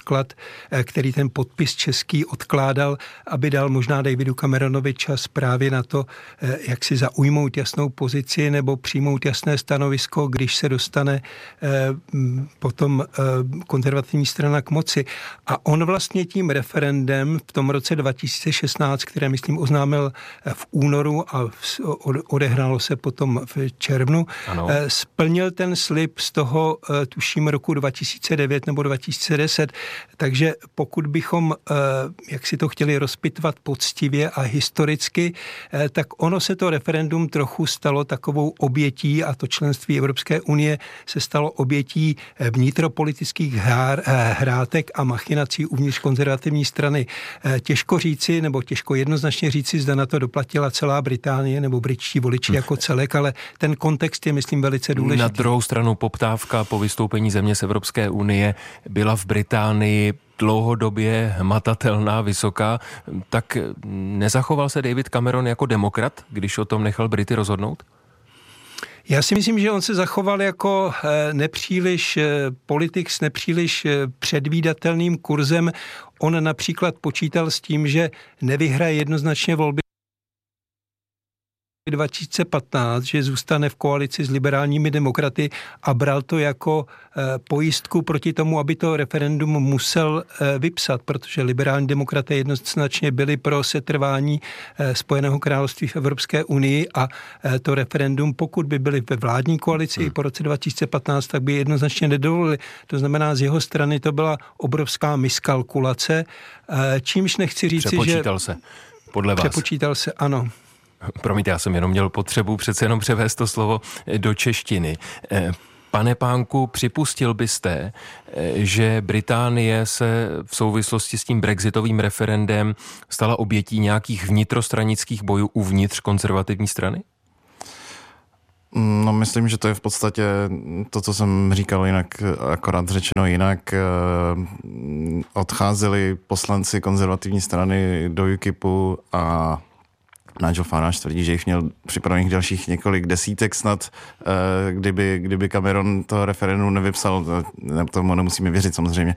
ten podpis český odkládal, aby dal možná Davidu Cameronovi čas právě na to, jak si zaujmout jasnou pozici nebo přijmout jasné stanovisko, když se dostane potom konzervativní strana k moci. A on vlastně tím referendem v tom roce 2016, které myslím oznámil v únoru a odehrálo se potom v červnu, splnil ten slib z toho, tuším, roku 2009 nebo 2010. Takže pokud bychom, jak si to chtěli rozpitvat poctivě a historicky, tak ono se to referendum trochu stalo takovou obětí a to členství Evropské unie se stalo obětí vnitropolitických hrátek a machinací uvnitř konzervativní strany. Těžko říci, nebo těžko jednoznačně říci, zda na to doplatila celá Británie nebo britští voliči jako celek, ale ten kontext je, myslím, velice důležitý. Na druhou stranu poptávka po vystoupení země z Evropské unie byla v Británii dlouhodobě hmatatelná, vysoká, tak nezachoval se David Cameron jako demokrat, když o tom nechal Brity rozhodnout? Já si myslím, že on se zachoval jako politik s nepříliš předvídatelným kurzem. On například počítal s tím, že nevyhraje jednoznačně volby 2015, že zůstane v koalici s liberálními demokraty a bral to jako pojistku proti tomu, aby to referendum musel vypsat, protože liberální demokraté jednoznačně byli pro setrvání Spojeného království v Evropské unii a to referendum, pokud by byli ve vládní koalici i po roce 2015, tak by jednoznačně nedovolili. To znamená, z jeho strany to byla obrovská miskalkulace, čímž nechci říci, Přepočítal se, podle vás. Přepočítal se, ano. Promiňte, já jsem jenom měl potřebu přece jenom převést to slovo do češtiny. Pane Pánku, připustil byste, že Británie se v souvislosti s tím brexitovým referendem stala obětí nějakých vnitrostranických bojů uvnitř konzervativní strany? No, myslím, že to je v podstatě to, co jsem říkal jinak, akorát řečeno jinak. Odcházeli poslanci konzervativní strany do UKIPu a Nigel Farage tvrdí, že jich měl připravených dalších několik desítek snad, kdyby Cameron to referendum nevypsal, tomu nemusíme věřit samozřejmě.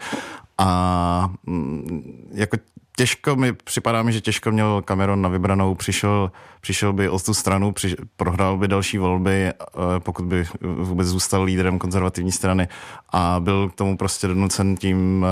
A jako připadá mi, že těžko měl Cameron na vybranou, přišel by o tu stranu, prohrál by další volby, pokud by vůbec zůstal lídrem konzervativní strany a byl k tomu prostě donucen tím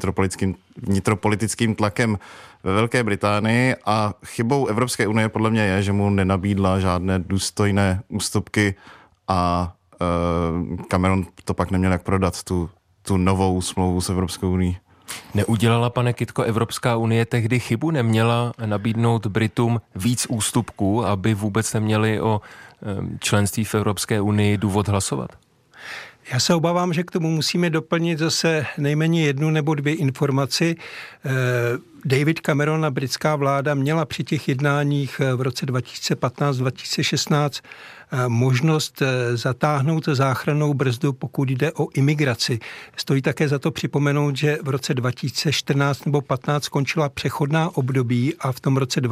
vnitropolitickým tlakem ve Velké Británii a chybou Evropské unie podle mě je, že mu nenabídla žádné důstojné ústupky a Cameron to pak neměl jak prodat, tu novou smlouvu s Evropskou unií. Neudělala, pane Kytko, Evropská unie tehdy chybu? Neměla nabídnout Britům víc ústupků, aby vůbec neměli o členství v Evropské unii důvod hlasovat? Já se obávám, že k tomu musíme doplnit zase nejméně jednu nebo dvě informaci. David Cameron a britská vláda měla při těch jednáních v roce 2015-2016 možnost zatáhnout záchrannou brzdu, pokud jde o imigraci. Stojí také za to připomenout, že v roce 2014 nebo 15 skončila přechodná období a v tom roce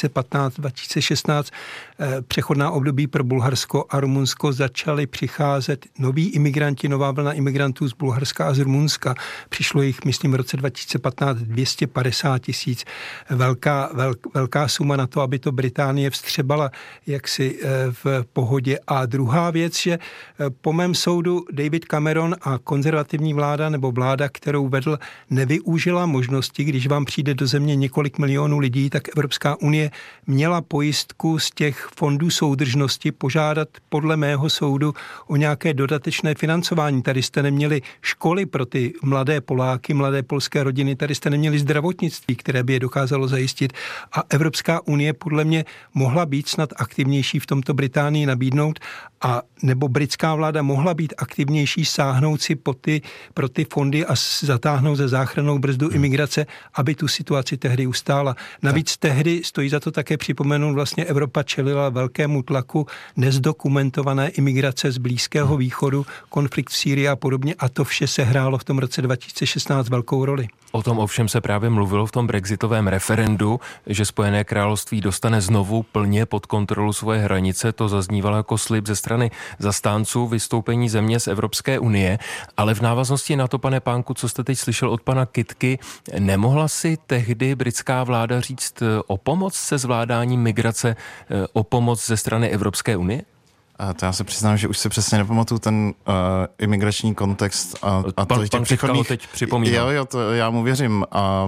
2015-2016 přechodná období pro Bulharsko a Rumunsko začaly přicházet noví imigranti, nová vlna imigrantů z Bulharska a z Rumunska. Přišlo jich, myslím, v roce 2015 250 000. Velká suma na to, aby to Británie vstřebala jaksi v pohodě. A druhá věc, že po mém soudu David Cameron a konzervativní vláda nebo vláda, kterou vedl, nevyužila možnosti, když vám přijde do země několik milionů lidí, tak Evropská unie měla pojistku z těch fondů soudržnosti požádat podle mého soudu o nějaké dodatečné financování. Tady jste neměli školy pro ty mladé Poláky, mladé polské rodiny, tady jste neměli zdravotnictví, které by je dokázalo zajistit a Evropská unie podle mě mohla být snad aktivnější v tomto Británii nabídnout a nebo britská vláda mohla být aktivnější, sáhnout si pro ty fondy a zatáhnout ze záchrannou brzdu imigrace, aby tu situaci tehdy ustála. Navíc tehdy stojí za to také připomenout, vlastně Evropa čelila velkému tlaku nezdokumentované imigrace z Blízkého východu, konflikt v Sýrii a podobně a to vše se hrálo v tom roce 2016 velkou roli. O tom ovšem se právě mluvilo v tom brexitovém referendu, že Spojené království dostane znovu plně pod kontrolu svoje hranice. To zaznívalo jako slib ze strany zastánců vystoupení země z Evropské unie. Ale v návaznosti na to, pane Pánku, co jste teď slyšel od pana Kytky, nemohla si tehdy britská vláda říct o pomoc se zvládáním migrace, o pomoc ze strany Evropské unie? To já se přiznám, že už si přesně nepamatuju ten imigrační kontext. Pan Kytka teď připomínal. Jo, to já mu věřím a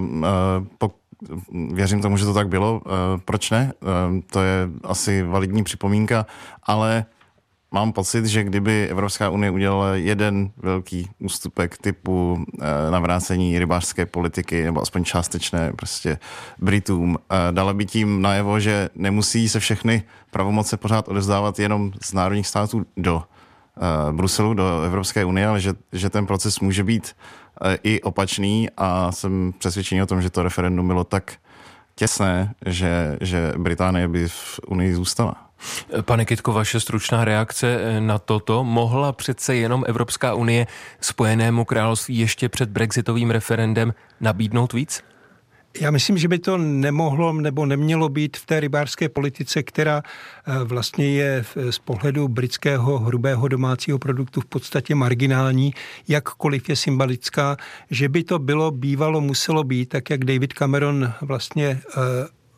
věřím tomu, že to tak bylo. Proč ne? To je asi validní připomínka, ale mám pocit, že kdyby Evropská unie udělala jeden velký ústupek typu navrácení rybářské politiky, nebo aspoň částečné prostě Britům, dala by tím najevo, že nemusí se všechny pravomoce pořád odevzdávat jenom z národních států do Bruselu, do Evropské unie, ale že ten proces může být i opačný a jsem přesvědčený o tom, že to referendum bylo tak těsné, že Británie by v Unii zůstala. Pane Kytko, vaše stručná reakce na toto. Mohla přece jenom Evropská unie Spojenému království ještě před brexitovým referendem nabídnout víc? Já myslím, že by to nemohlo nebo nemělo být v té rybářské politice, která vlastně je z pohledu britského hrubého domácího produktu v podstatě marginální, jakkoliv je symbolická, že by to bylo bývalo muselo být, tak jak David Cameron vlastně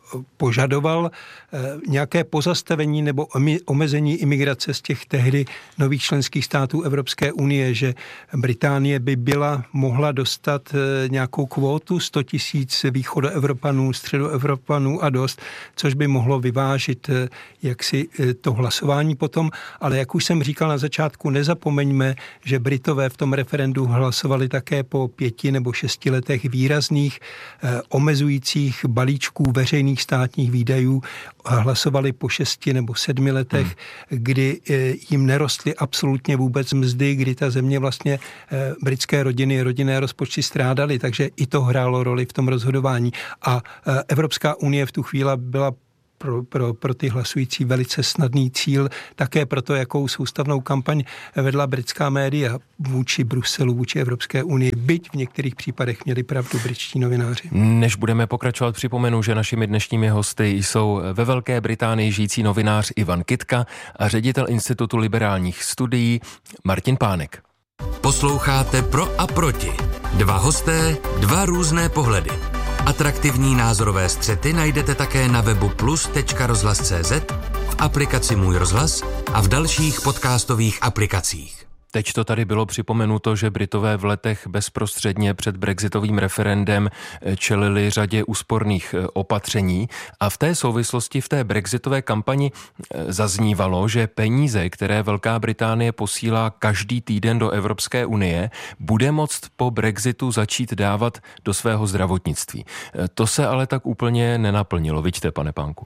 požadoval nějaké pozastavení nebo omezení imigrace z těch tehdy nových členských států Evropské unie, že Británie by mohla dostat nějakou kvótu 100 000 východoevropanů, středoevropanů a dost, což by mohlo vyvážit jaksi to hlasování potom. Ale jak už jsem říkal na začátku, nezapomeňme, že Britové v tom referendu hlasovali také po 5 nebo 6 letech výrazných omezujících balíčků veřejných státních výdajů. Hlasovali po 6 nebo 7 letech, kdy jim nerostly absolutně vůbec mzdy, kdy ta země vlastně britské rodinné rozpočty strádaly, takže i to hrálo roli v tom rozhodování. A Evropská unie v tu chvíli byla pro ty hlasující velice snadný cíl, také proto, jakou soustavnou kampaň vedla britská média vůči Bruselu, vůči Evropské unii, byť v některých případech měli pravdu britští novináři. Než budeme pokračovat, připomenu, že našimi dnešními hosty jsou ve Velké Británii žijící novinář Ivan Kytka a ředitel Institutu liberálních studií Martin Pánek. Posloucháte Pro a proti. Dva hosté, dva různé pohledy. Atraktivní názorové střety najdete také na webu plus.rozhlas.cz, v aplikaci Můj rozhlas a v dalších podcastových aplikacích. Teď to tady bylo připomenuto, že Britové v letech bezprostředně před brexitovým referendem čelili řadě úsporných opatření a v té souvislosti v té brexitové kampani zaznívalo, že peníze, které Velká Británie posílá každý týden do Evropské unie, bude moct po brexitu začít dávat do svého zdravotnictví. To se ale tak úplně nenaplnilo, vidíte, pane Pánku?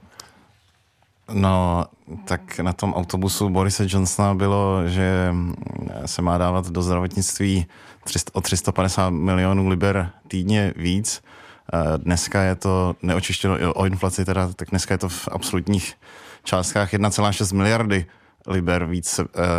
No, tak na tom autobusu Borise Johnsona bylo, že se má dávat do zdravotnictví o 350 milionů liber týdně víc. Dneska je to neočištěno o inflaci, teda, tak dneska je to v absolutních částkách 1,6 miliardy liber víc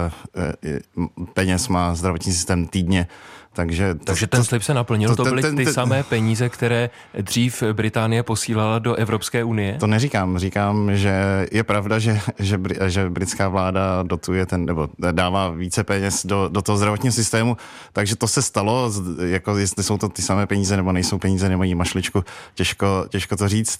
peněz má zdravotní systém týdně. Takže ten slib se naplnil, to byly ty samé peníze, které dřív Británie posílala do Evropské unie? To neříkám, říkám, že je pravda, že britská vláda dotuje nebo dává více peněz do toho zdravotního systému, takže to se stalo, jako jestli jsou to ty samé peníze nebo nejsou peníze, nemají mašličku, těžko to říct.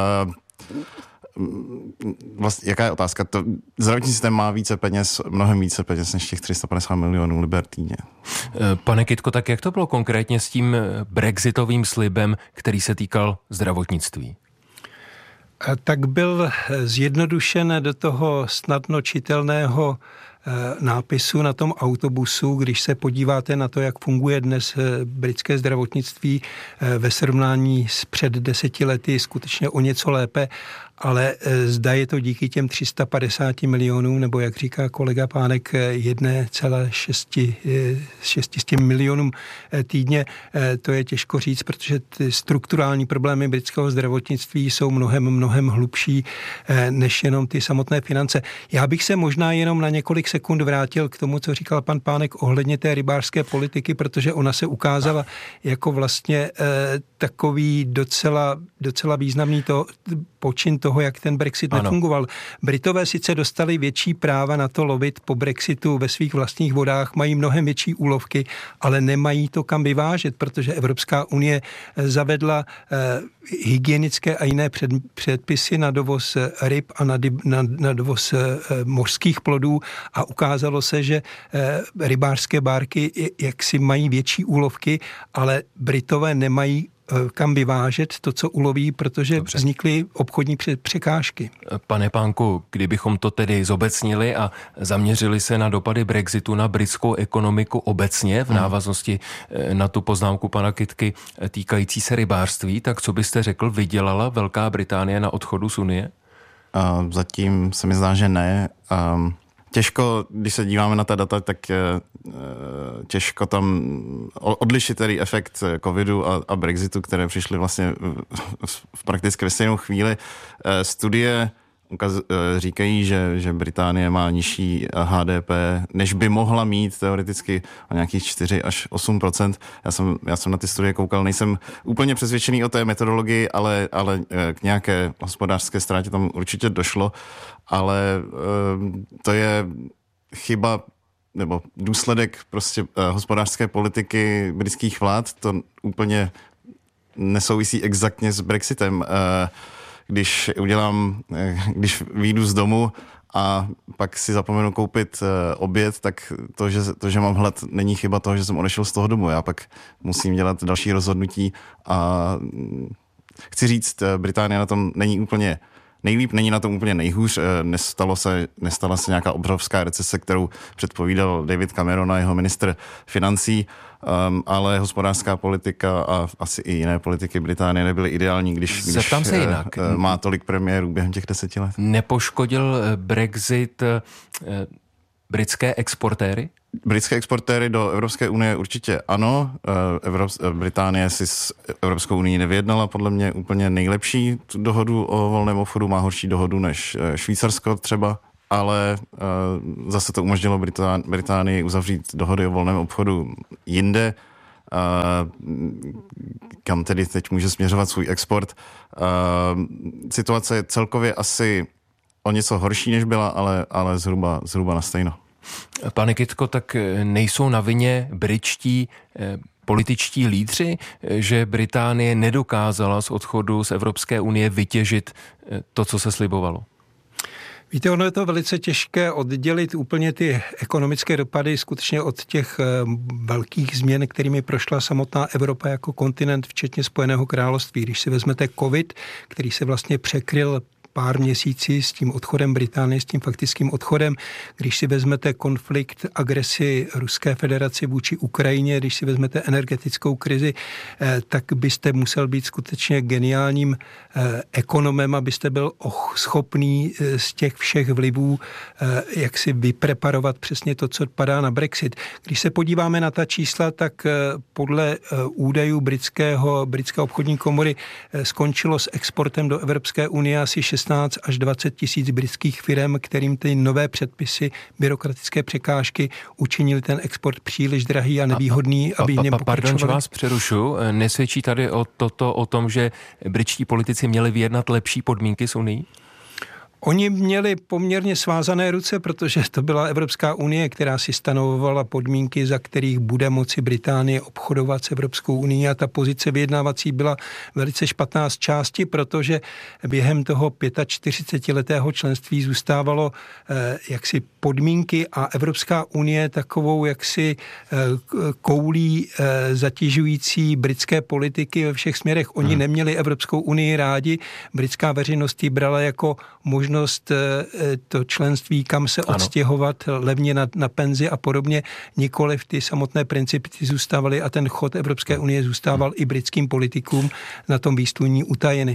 Vlastně, jaká je otázka? Zdravotní systém má více peněz, mnohem více peněz než těch 350 milionů liber týdně. Pane Kytko, tak jak to bylo konkrétně s tím brexitovým slibem, který se týkal zdravotnictví? Tak byl zjednodušen do toho snadno čitelného nápisu na tom autobusu, když se podíváte na to, jak funguje dnes britské zdravotnictví ve srovnání s před 10 lety, skutečně o něco lépe, ale zda je to díky těm 350 milionům, nebo jak říká kolega Pánek, 1,6 milionům týdně, to je těžko říct, protože ty strukturální problémy britského zdravotnictví jsou mnohem hlubší než jenom ty samotné finance. Já bych se možná jenom na několik sekund vrátil k tomu, co říkal pan Pánek ohledně té rybářské politiky, protože ona se ukázala jako vlastně takový docela významný počin toho, jak ten Brexit nefungoval. Britové sice dostali větší práva na to lovit po Brexitu ve svých vlastních vodách, mají mnohem větší úlovky, ale nemají to kam vyvážet, protože Evropská unie zavedla hygienické a jiné předpisy na dovoz ryb a na dovoz mořských plodů a ukázalo se, že rybářské bárky jaksi mají větší úlovky, ale Britové nemají kam vyvážet to, co uloví, protože vznikly obchodní překážky. Pane Pánku, kdybychom to tedy zobecnili a zaměřili se na dopady Brexitu na britskou ekonomiku obecně v návaznosti na tu poznámku pana Kytky týkající se rybářství, tak co byste řekl, vydělala Velká Británie na odchodu z Unie? Zatím se mi zdá, že ne. Těžko, když se díváme na ta data, tak těžko tam odlišit tedy efekt covidu a Brexitu, které přišly vlastně v prakticky ve stejnou chvíli. Studie říkají, že Británie má nižší HDP, než by mohla mít teoreticky o nějakých 4 až 8%. Já jsem na ty studie koukal, nejsem úplně přesvědčený o té metodologii, ale k nějaké hospodářské ztrátě tam určitě došlo, ale to je chyba nebo důsledek prostě hospodářské politiky britských vlád, to úplně nesouvisí exaktně s Brexitem. když vyjdu z domu a pak si zapomenu koupit oběd, tak to, že mám hlad, není chyba toho, že jsem odešel z toho domu. Já pak musím dělat další rozhodnutí a chci říct, Británie na tom není úplně nejlíp, není na tom úplně nejhůř. Nestala se nějaká obrovská recese, kterou předpovídal David Cameron a jeho ministr financí, ale hospodářská politika a asi i jiné politiky Británie nebyly ideální, když má tolik premiérů během těch 10 let. Nepoškodil Brexit britské exportéry? Britské exportéry do Evropské unie určitě ano. Británie si s Evropskou unii nevyjednala podle mě úplně nejlepší tu dohodu o volném obchodu, má horší dohodu než Švýcarsko třeba, ale zase to umožnilo Británii uzavřít dohody o volném obchodu jinde, kam tedy teď může směřovat svůj export. Situace je celkově asi o něco horší, než byla, ale zhruba na stejno. Pane Kytko, tak nejsou na vině britští političtí lídři, že Británie nedokázala z odchodu z Evropské unie vytěžit to, co se slibovalo? Víte, ono je to velice těžké oddělit úplně ty ekonomické dopady skutečně od těch velkých změn, kterými prošla samotná Evropa jako kontinent, včetně Spojeného království. Když si vezmete covid, který se vlastně překryl pár měsíci s tím odchodem Británie, s tím faktickým odchodem. Když si vezmete konflikt, agresi Ruské federace vůči Ukrajině, když si vezmete energetickou krizi, tak byste musel být skutečně geniálním ekonomem, abyste byl schopný z těch všech vlivů jak si vypreparovat přesně to, co padá na Brexit. Když se podíváme na ta čísla, tak podle údajů britské obchodní komory skončilo s exportem do Evropské unie asi 16 až 20 tisíc britských firem, kterým ty nové předpisy, byrokratické překážky učinili ten export příliš drahý a nevýhodný, aby v něm pokračovali. Pardon, že vás přerušu. Nesvědčí tady o tom, že britští politici měli vyjednat lepší podmínky s Unií? Oni měli poměrně svázané ruce, protože to byla Evropská unie, která si stanovovala podmínky, za kterých bude moci Británie obchodovat s Evropskou unií, a ta pozice vyjednávací byla velice špatná z části, protože během toho 45letého členství zůstávalo jaksi podmínky a Evropská unie takovou jaksi koulí zatěžující britské politiky ve všech směrech. Oni neměli Evropskou unii rádi, britská veřejnost ji brala jako možnost to členství, kam se odstěhovat levně na penzi a podobně. Nikoliv ty samotné principy zůstávaly a ten chod Evropské unie zůstával i britským politikům na tom výsluní utajeny.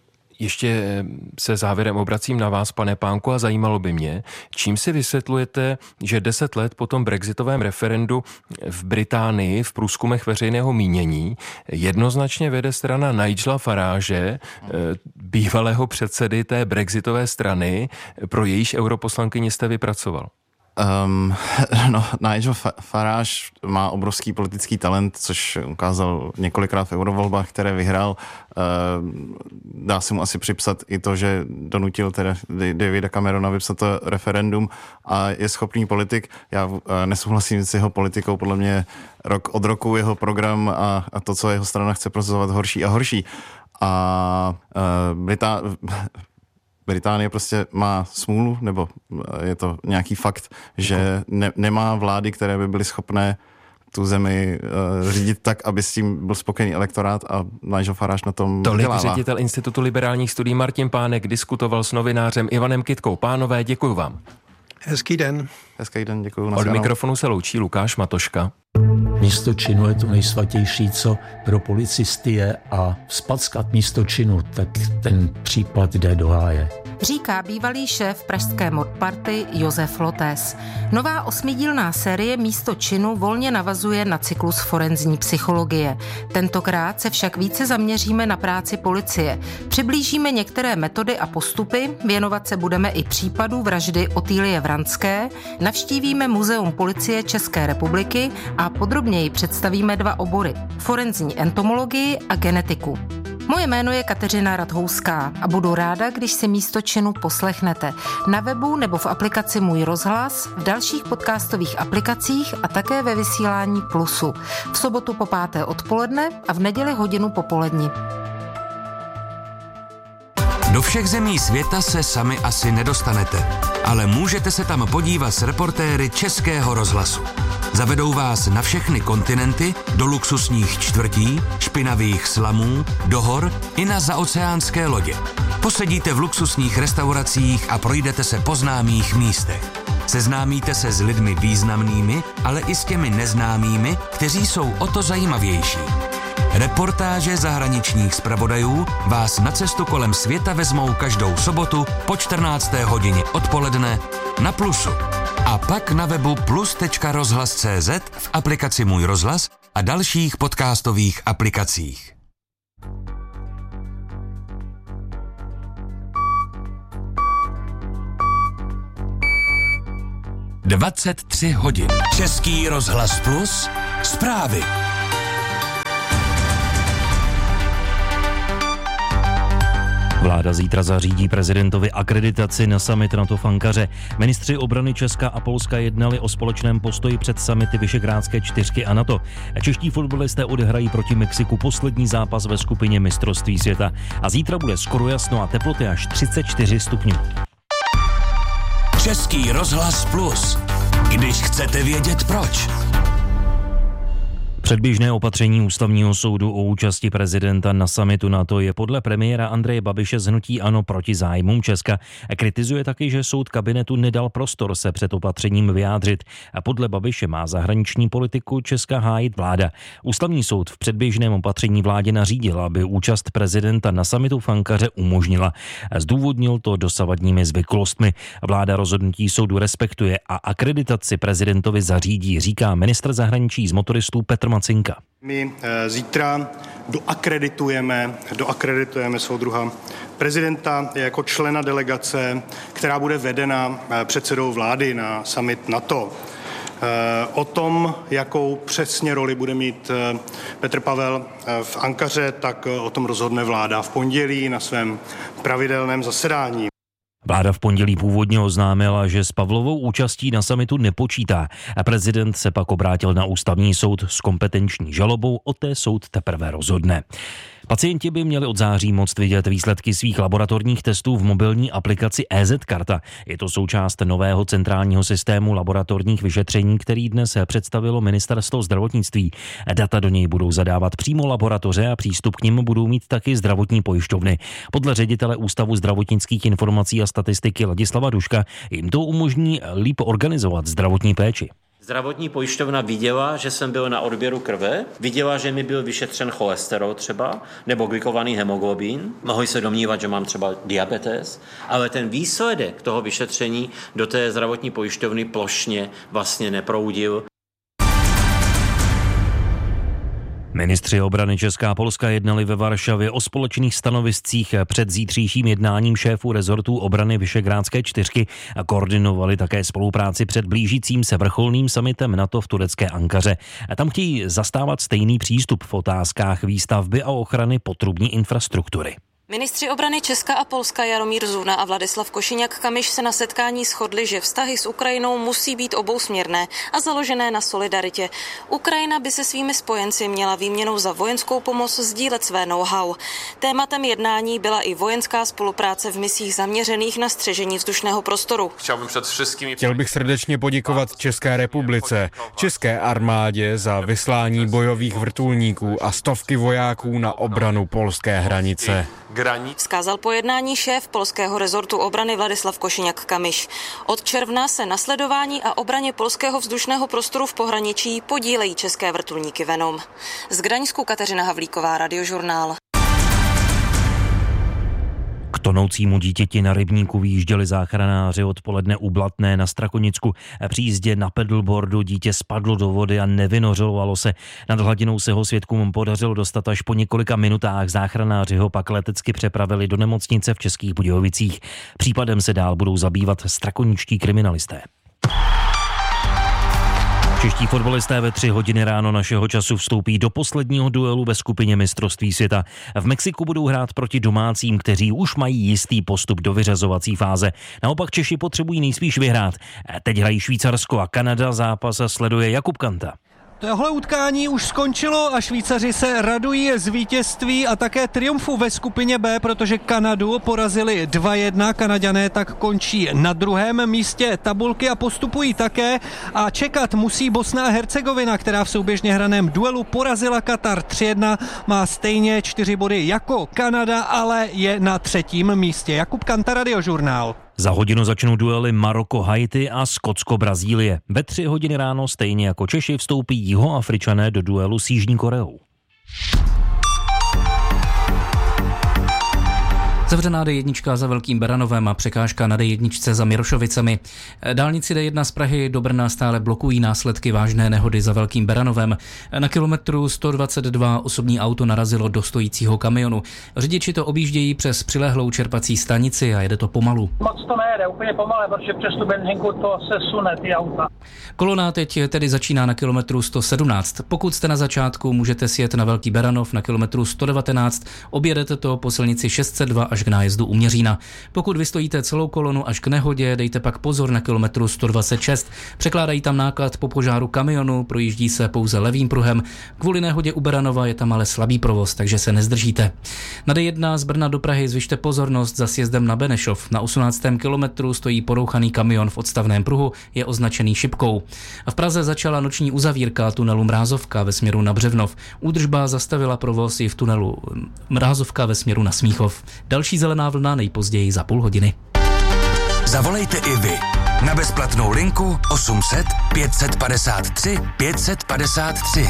Ještě se závěrem obracím na vás, pane Pánku, a zajímalo by mě, čím si vysvětlujete, že 10 let po tom brexitovém referendu v Británii v průzkumech veřejného mínění jednoznačně vede strana Nigela Farage, bývalého předsedy té brexitové strany, pro jejíž europoslankyni jste vypracoval? Nigel Farage má obrovský politický talent, což ukázal několikrát v eurovolbách, které vyhrál. Dá se mu asi připsat i to, že donutil teda Davida Camerona vypsat to referendum a je schopný politik. Já nesouhlasím s jeho politikou, podle mě rok od roku jeho program a to, co jeho strana chce prosazovat, horší a horší. A Británie prostě má smůlu, nebo je to nějaký fakt, že nemá vlády, které by byly schopné tu zemi řídit tak, aby s tím byl spokojený elektorát, a Nigel Farage na tom dělává. Tolik ředitel Institutu liberálních studií Martin Pánek diskutoval s novinářem Ivanem Kytkou. Pánové, děkuju vám. Hezký den. Hezký den, děkuju. Od mikrofonu se loučí Lukáš Matoška. Místo činu je to nejsvatější, co pro policisty je, a vzpackat místo činu, tak ten případ jde do háje. Říká bývalý šéf pražské modparty Josef Lotés. Nová 8dílná série Místo činu volně navazuje na cyklus forenzní psychologie. Tentokrát se však více zaměříme na práci policie. Přiblížíme některé metody a postupy, věnovat se budeme i případu vraždy Otýlie Vranské, navštívíme Muzeum policie České republiky a podrobněji představíme 2 obory: forenzní entomologii a genetiku. Moje jméno je Kateřina Radhouská a budu ráda, když si Místo činu poslechnete na webu nebo v aplikaci Můj rozhlas, v dalších podcastových aplikacích a také ve vysílání Plusu. V sobotu po 5. odpoledne a v neděli hodinu popoledni. Do všech zemí světa se sami asi nedostanete, ale můžete se tam podívat s reportéry Českého rozhlasu. Zavedou vás na všechny kontinenty, do luxusních čtvrtí, špinavých slamů, do hor i na zaoceánské lodě. Posedíte v luxusních restauracích a projdete se po známých místech. Seznámíte se s lidmi významnými, ale i s těmi neznámými, kteří jsou o to zajímavější. Reportáže zahraničních zpravodajů vás na cestu kolem světa vezmou každou sobotu po 14. hodině odpoledne na Plusu. A pak na webu plus.rozhlas.cz, v aplikaci Můj rozhlas a dalších podcastových aplikacích. Dvacet hodin. Český rozhlas Plus. Zprávy. Vláda zítra zařídí prezidentovi akreditaci na summit NATO v Ankaře. Ministři obrany Česka a Polska jednali o společném postoji před summity Visegrádské čtyřky a NATO. Čeští fotbalisté odehrají proti Mexiku poslední zápas ve skupině mistrovství světa. A zítra bude skoro jasno a teploty až 34 stupňů. Český rozhlas Plus. Když chcete vědět proč. Předběžné opatření Ústavního soudu o účasti prezidenta na summitu NATO je podle premiéra Andreje Babiše z hnutí ANO proti zájmům Česka. Kritizuje taky, že soud kabinetu nedal prostor se před opatřením vyjádřit. A podle Babiše má zahraniční politiku Česka hájit vláda. Ústavní soud v předběžném opatření vládě nařídil, aby účast prezidenta na summitu v Ankaře umožnila. Zdůvodnil to dosavadními zvyklostmi. Vláda rozhodnutí soudu respektuje a akreditaci prezidentovi zařídí, říká ministr zahraničí z motoristů Petr Macinka. My zítra doakreditujeme soudruha prezidenta jako člena delegace, která bude vedena předsedou vlády na summit NATO. O tom, jakou přesně roli bude mít Petr Pavel v Ankaře, tak o tom rozhodne vláda v pondělí na svém pravidelném zasedání. Vláda v pondělí původně oznámila, že s Pavlovou účastí na summitu nepočítá a prezident se pak obrátil na ústavní soud s kompetenční žalobou, o té soud teprve rozhodne. Pacienti by měli od září moct vidět výsledky svých laboratorních testů v mobilní aplikaci EZ-karta. Je to součást nového centrálního systému laboratorních vyšetření, který dnes představilo Ministerstvo zdravotnictví. Data do něj budou zadávat přímo laboratoře a přístup k nim budou mít taky zdravotní pojišťovny. Podle ředitele Ústavu zdravotnických informací a statistiky Ladislava Duška jim to umožní líp organizovat zdravotní péči. Zdravotní pojišťovna viděla, že jsem byl na odběru krve, viděla, že mi byl vyšetřen cholesterol třeba, nebo glykovaný hemoglobin, mohli se domnívat, že mám třeba diabetes, ale ten výsledek toho vyšetření do té zdravotní pojišťovny plošně vlastně neproudil. Ministři obrany Česka a Polska jednali ve Varšavě o společných stanoviscích před zítřejším jednáním šéfů rezortů obrany Visegrádské čtyřky a koordinovali také spolupráci před blížícím se vrcholným summitem NATO v turecké Ankaře. A tam chtějí zastávat stejný přístup v otázkách výstavby a ochrany potrubní infrastruktury. Ministři obrany Česka a Polska Jaromír Zuna a Vladislav Košíňak-Kamyš se na setkání shodli, že vztahy s Ukrajinou musí být obousměrné a založené na solidaritě. Ukrajina by se svými spojenci měla výměnou za vojenskou pomoc sdílet své know-how. Tématem jednání byla i vojenská spolupráce v misích zaměřených na střežení vzdušného prostoru. Chtěl bych srdečně poděkovat České republice, České armádě za vyslání bojových vrtulníků a stovky vojáků na obranu polské hranice. Vzkázal po jednání šéf polského rezortu obrany Vladislav Košíňak-Kamyš. Od června se na sledování a obraně polského vzdušného prostoru v pohraničí podílejí české vrtulníky Venom. Z Gdaňsku Kateřina Havlíková, Radiožurnál. K tonoucímu dítěti na rybníku vyjížděli záchranáři odpoledne u Blatné na Strakonicku. Při jízdě na pedalboardu dítě spadlo do vody a nevynořovalo se. Nad hladinou se ho svědkům podařilo dostat až po několika minutách. Záchranáři ho pak letecky přepravili do nemocnice v Českých Budějovicích. Případem se dál budou zabývat strakoničtí kriminalisté. Čeští fotbalisté ve 3 hodiny ráno našeho času vstoupí do posledního duelu ve skupině mistrovství světa. V Mexiku budou hrát proti domácím, kteří už mají jistý postup do vyřazovací fáze. Naopak Češi potřebují nejspíš vyhrát. Teď hrají Švýcarsko a Kanada, zápas sleduje Jakub Kanta. Tohle utkání už skončilo a Švýcaři se radují z vítězství a také triumfu ve skupině B, protože Kanadu porazili 2-1. Kanaďané tak končí na druhém místě tabulky a postupují také. A čekat musí Bosna a Hercegovina, která v souběžně hraném duelu porazila Katar 3-1. Má stejně 4 body jako Kanada, ale je na 3. místě. Jakub Kanta, Radiožurnál. Za hodinu začnou duely Maroko-Haiti a Skotsko-Brazílie. Ve 3 hodiny ráno stejně jako Češi vstoupí Jihoafričané do duelu s Jižní Koreou. Zavřená D1 za Velkým Beranovem a překážka na D1 za Mirošovicemi. Dálnici D1 z Prahy do Brna stále blokují následky vážné nehody za Velkým Beranovem. Na kilometru 122 osobní auto narazilo do stojícího kamionu. Řidiči to objíždějí přes přilehlou čerpací stanici a jede to pomalu. Moc to nejede, úplně pomale, protože přes tu benzínku to se sune ty auta. Kolona teď tedy začíná na kilometru 117. Pokud jste na začátku, můžete sjet na Velký Beranov na kilometru 119. Objedete to po silnici 602 až k nájezdu u Měřína. Pokud vystojíte celou kolonu až k nehodě, dejte pak pozor na kilometru 126. Překládají tam náklad po požáru kamionu, projíždí se pouze levým pruhem. Kvůli nehodě u Beranova je tam ale slabý provoz, takže se nezdržíte. Na D1 z Brna do Prahy zvyšte pozornost za sjezdem na Benešov. Na 18. kilometru stojí porouchaný kamion v odstavném pruhu, je označený šipkou. A v Praze začala noční uzavírka tunelu Mrázovka ve směru na Břevnov. Údržba zastavila provoz i v tunelu Mrázovka ve směru na Smíchov. Další zelená vlna nejpozději za půl hodiny. Zavolejte i vy na bezplatnou linku 800 553 553.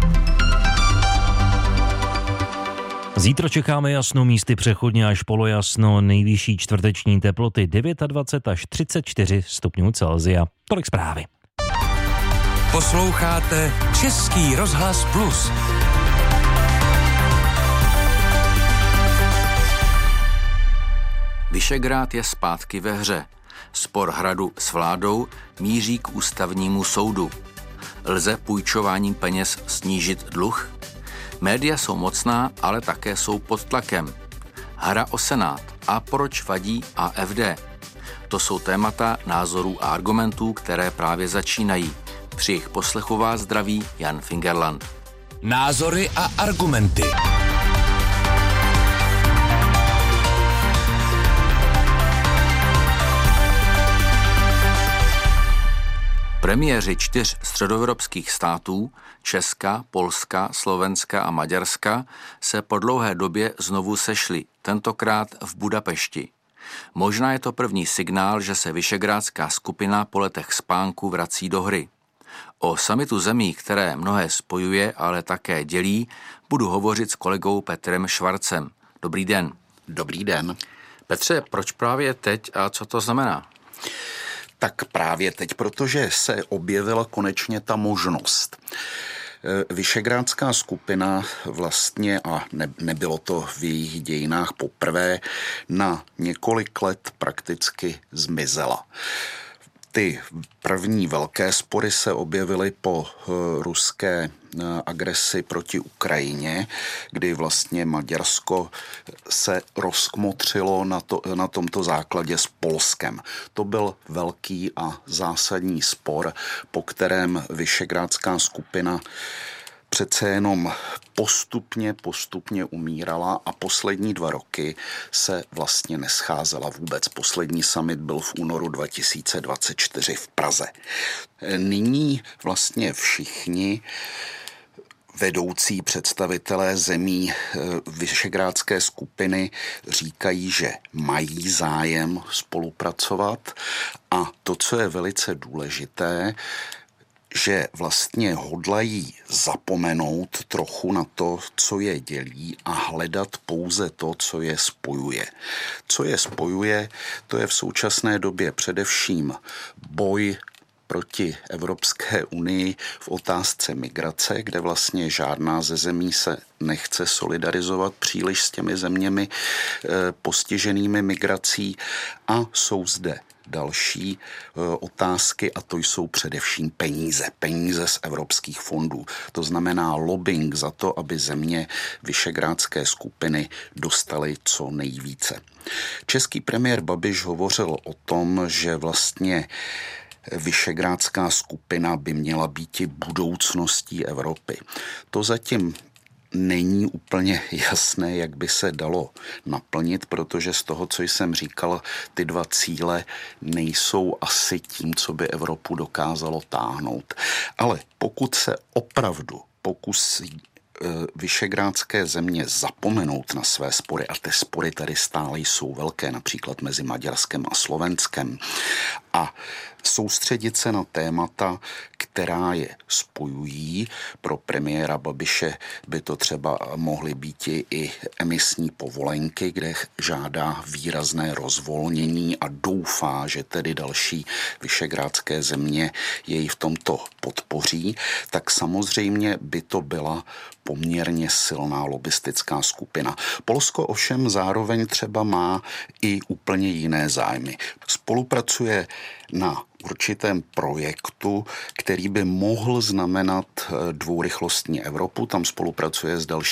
Zítra čekáme jasno, místy přechodně až polojasno, nejvyšší čtvrteční teploty 29 až 34 stupňů Celsia. Tolik zprávy. Posloucháte Český rozhlas Plus. Vyšegrád je zpátky ve hře. Spor Hradu s vládou míří k ústavnímu soudu. Lze půjčováním peněz snížit dluh? Média jsou mocná, ale také jsou pod tlakem. Hra o Senát a proč vadí AfD? To jsou témata názorů a argumentů, které právě začínají. Při jejich poslechu vás zdraví Jan Fingerland. Názory a argumenty. Premiéři 4 středoevropských států, Česka, Polska, Slovenska a Maďarska, se po dlouhé době znovu sešli, tentokrát v Budapešti. Možná je to první signál, že se Visegrádská skupina po letech spánku vrací do hry. O summitu zemí, které mnohé spojuje, ale také dělí, budu hovořit s kolegou Petrem Švarcem. Dobrý den. Dobrý den. Petře, proč právě teď a co to znamená? Tak právě teď, protože se objevila konečně ta možnost. Visegrádská skupina vlastně, a nebylo to v jejich dějinách poprvé, na několik let prakticky zmizela. Ty první velké spory se objevily po ruské agresi proti Ukrajině, kdy vlastně Maďarsko se rozkmotřilo na tomto základě s Polskem. To byl velký a zásadní spor, po kterém Visegrádská skupina přece jenom postupně umírala a poslední 2 roky se vlastně nescházela vůbec. Poslední summit byl v únoru 2024 v Praze. Nyní vlastně všichni vedoucí představitelé zemí Visegrádské skupiny říkají, že mají zájem spolupracovat a to, co je velice důležité, že vlastně hodlají zapomenout trochu na to, co je dělí a hledat pouze to, co je spojuje. Co je spojuje, to je v současné době především boj proti Evropské unii v otázce migrace, kde vlastně žádná ze zemí se nechce solidarizovat příliš s těmi zeměmi postiženými migrací a jsou zde další otázky a to jsou především peníze z evropských fondů. To znamená lobbying za to, aby země Visegrádské skupiny dostaly co nejvíce. Český premiér Babiš hovořil o tom, že vlastně Visegrádská skupina by měla být i budoucností Evropy. To zatím není úplně jasné, jak by se dalo naplnit, protože z toho, co jsem říkal, ty dva cíle nejsou asi tím, co by Evropu dokázalo táhnout. Ale pokud se opravdu pokusí visegrádské země zapomenout na své spory, a ty spory tady stále jsou velké, například mezi Maďarskem a Slovenskem, a soustředit se na témata, která je spojují. Pro premiéra Babiše by to třeba mohly být i emisní povolenky, kde žádá výrazné rozvolnění a doufá, že tedy další visegrádské země jej v tomto podpoří, tak samozřejmě by to byla poměrně silná lobistická skupina. Polsko ovšem zároveň třeba má i úplně jiné zájmy. Spolupracuje na určitém projektu, který by mohl znamenat dvourychlostní Evropu. Tam spolupracuje s další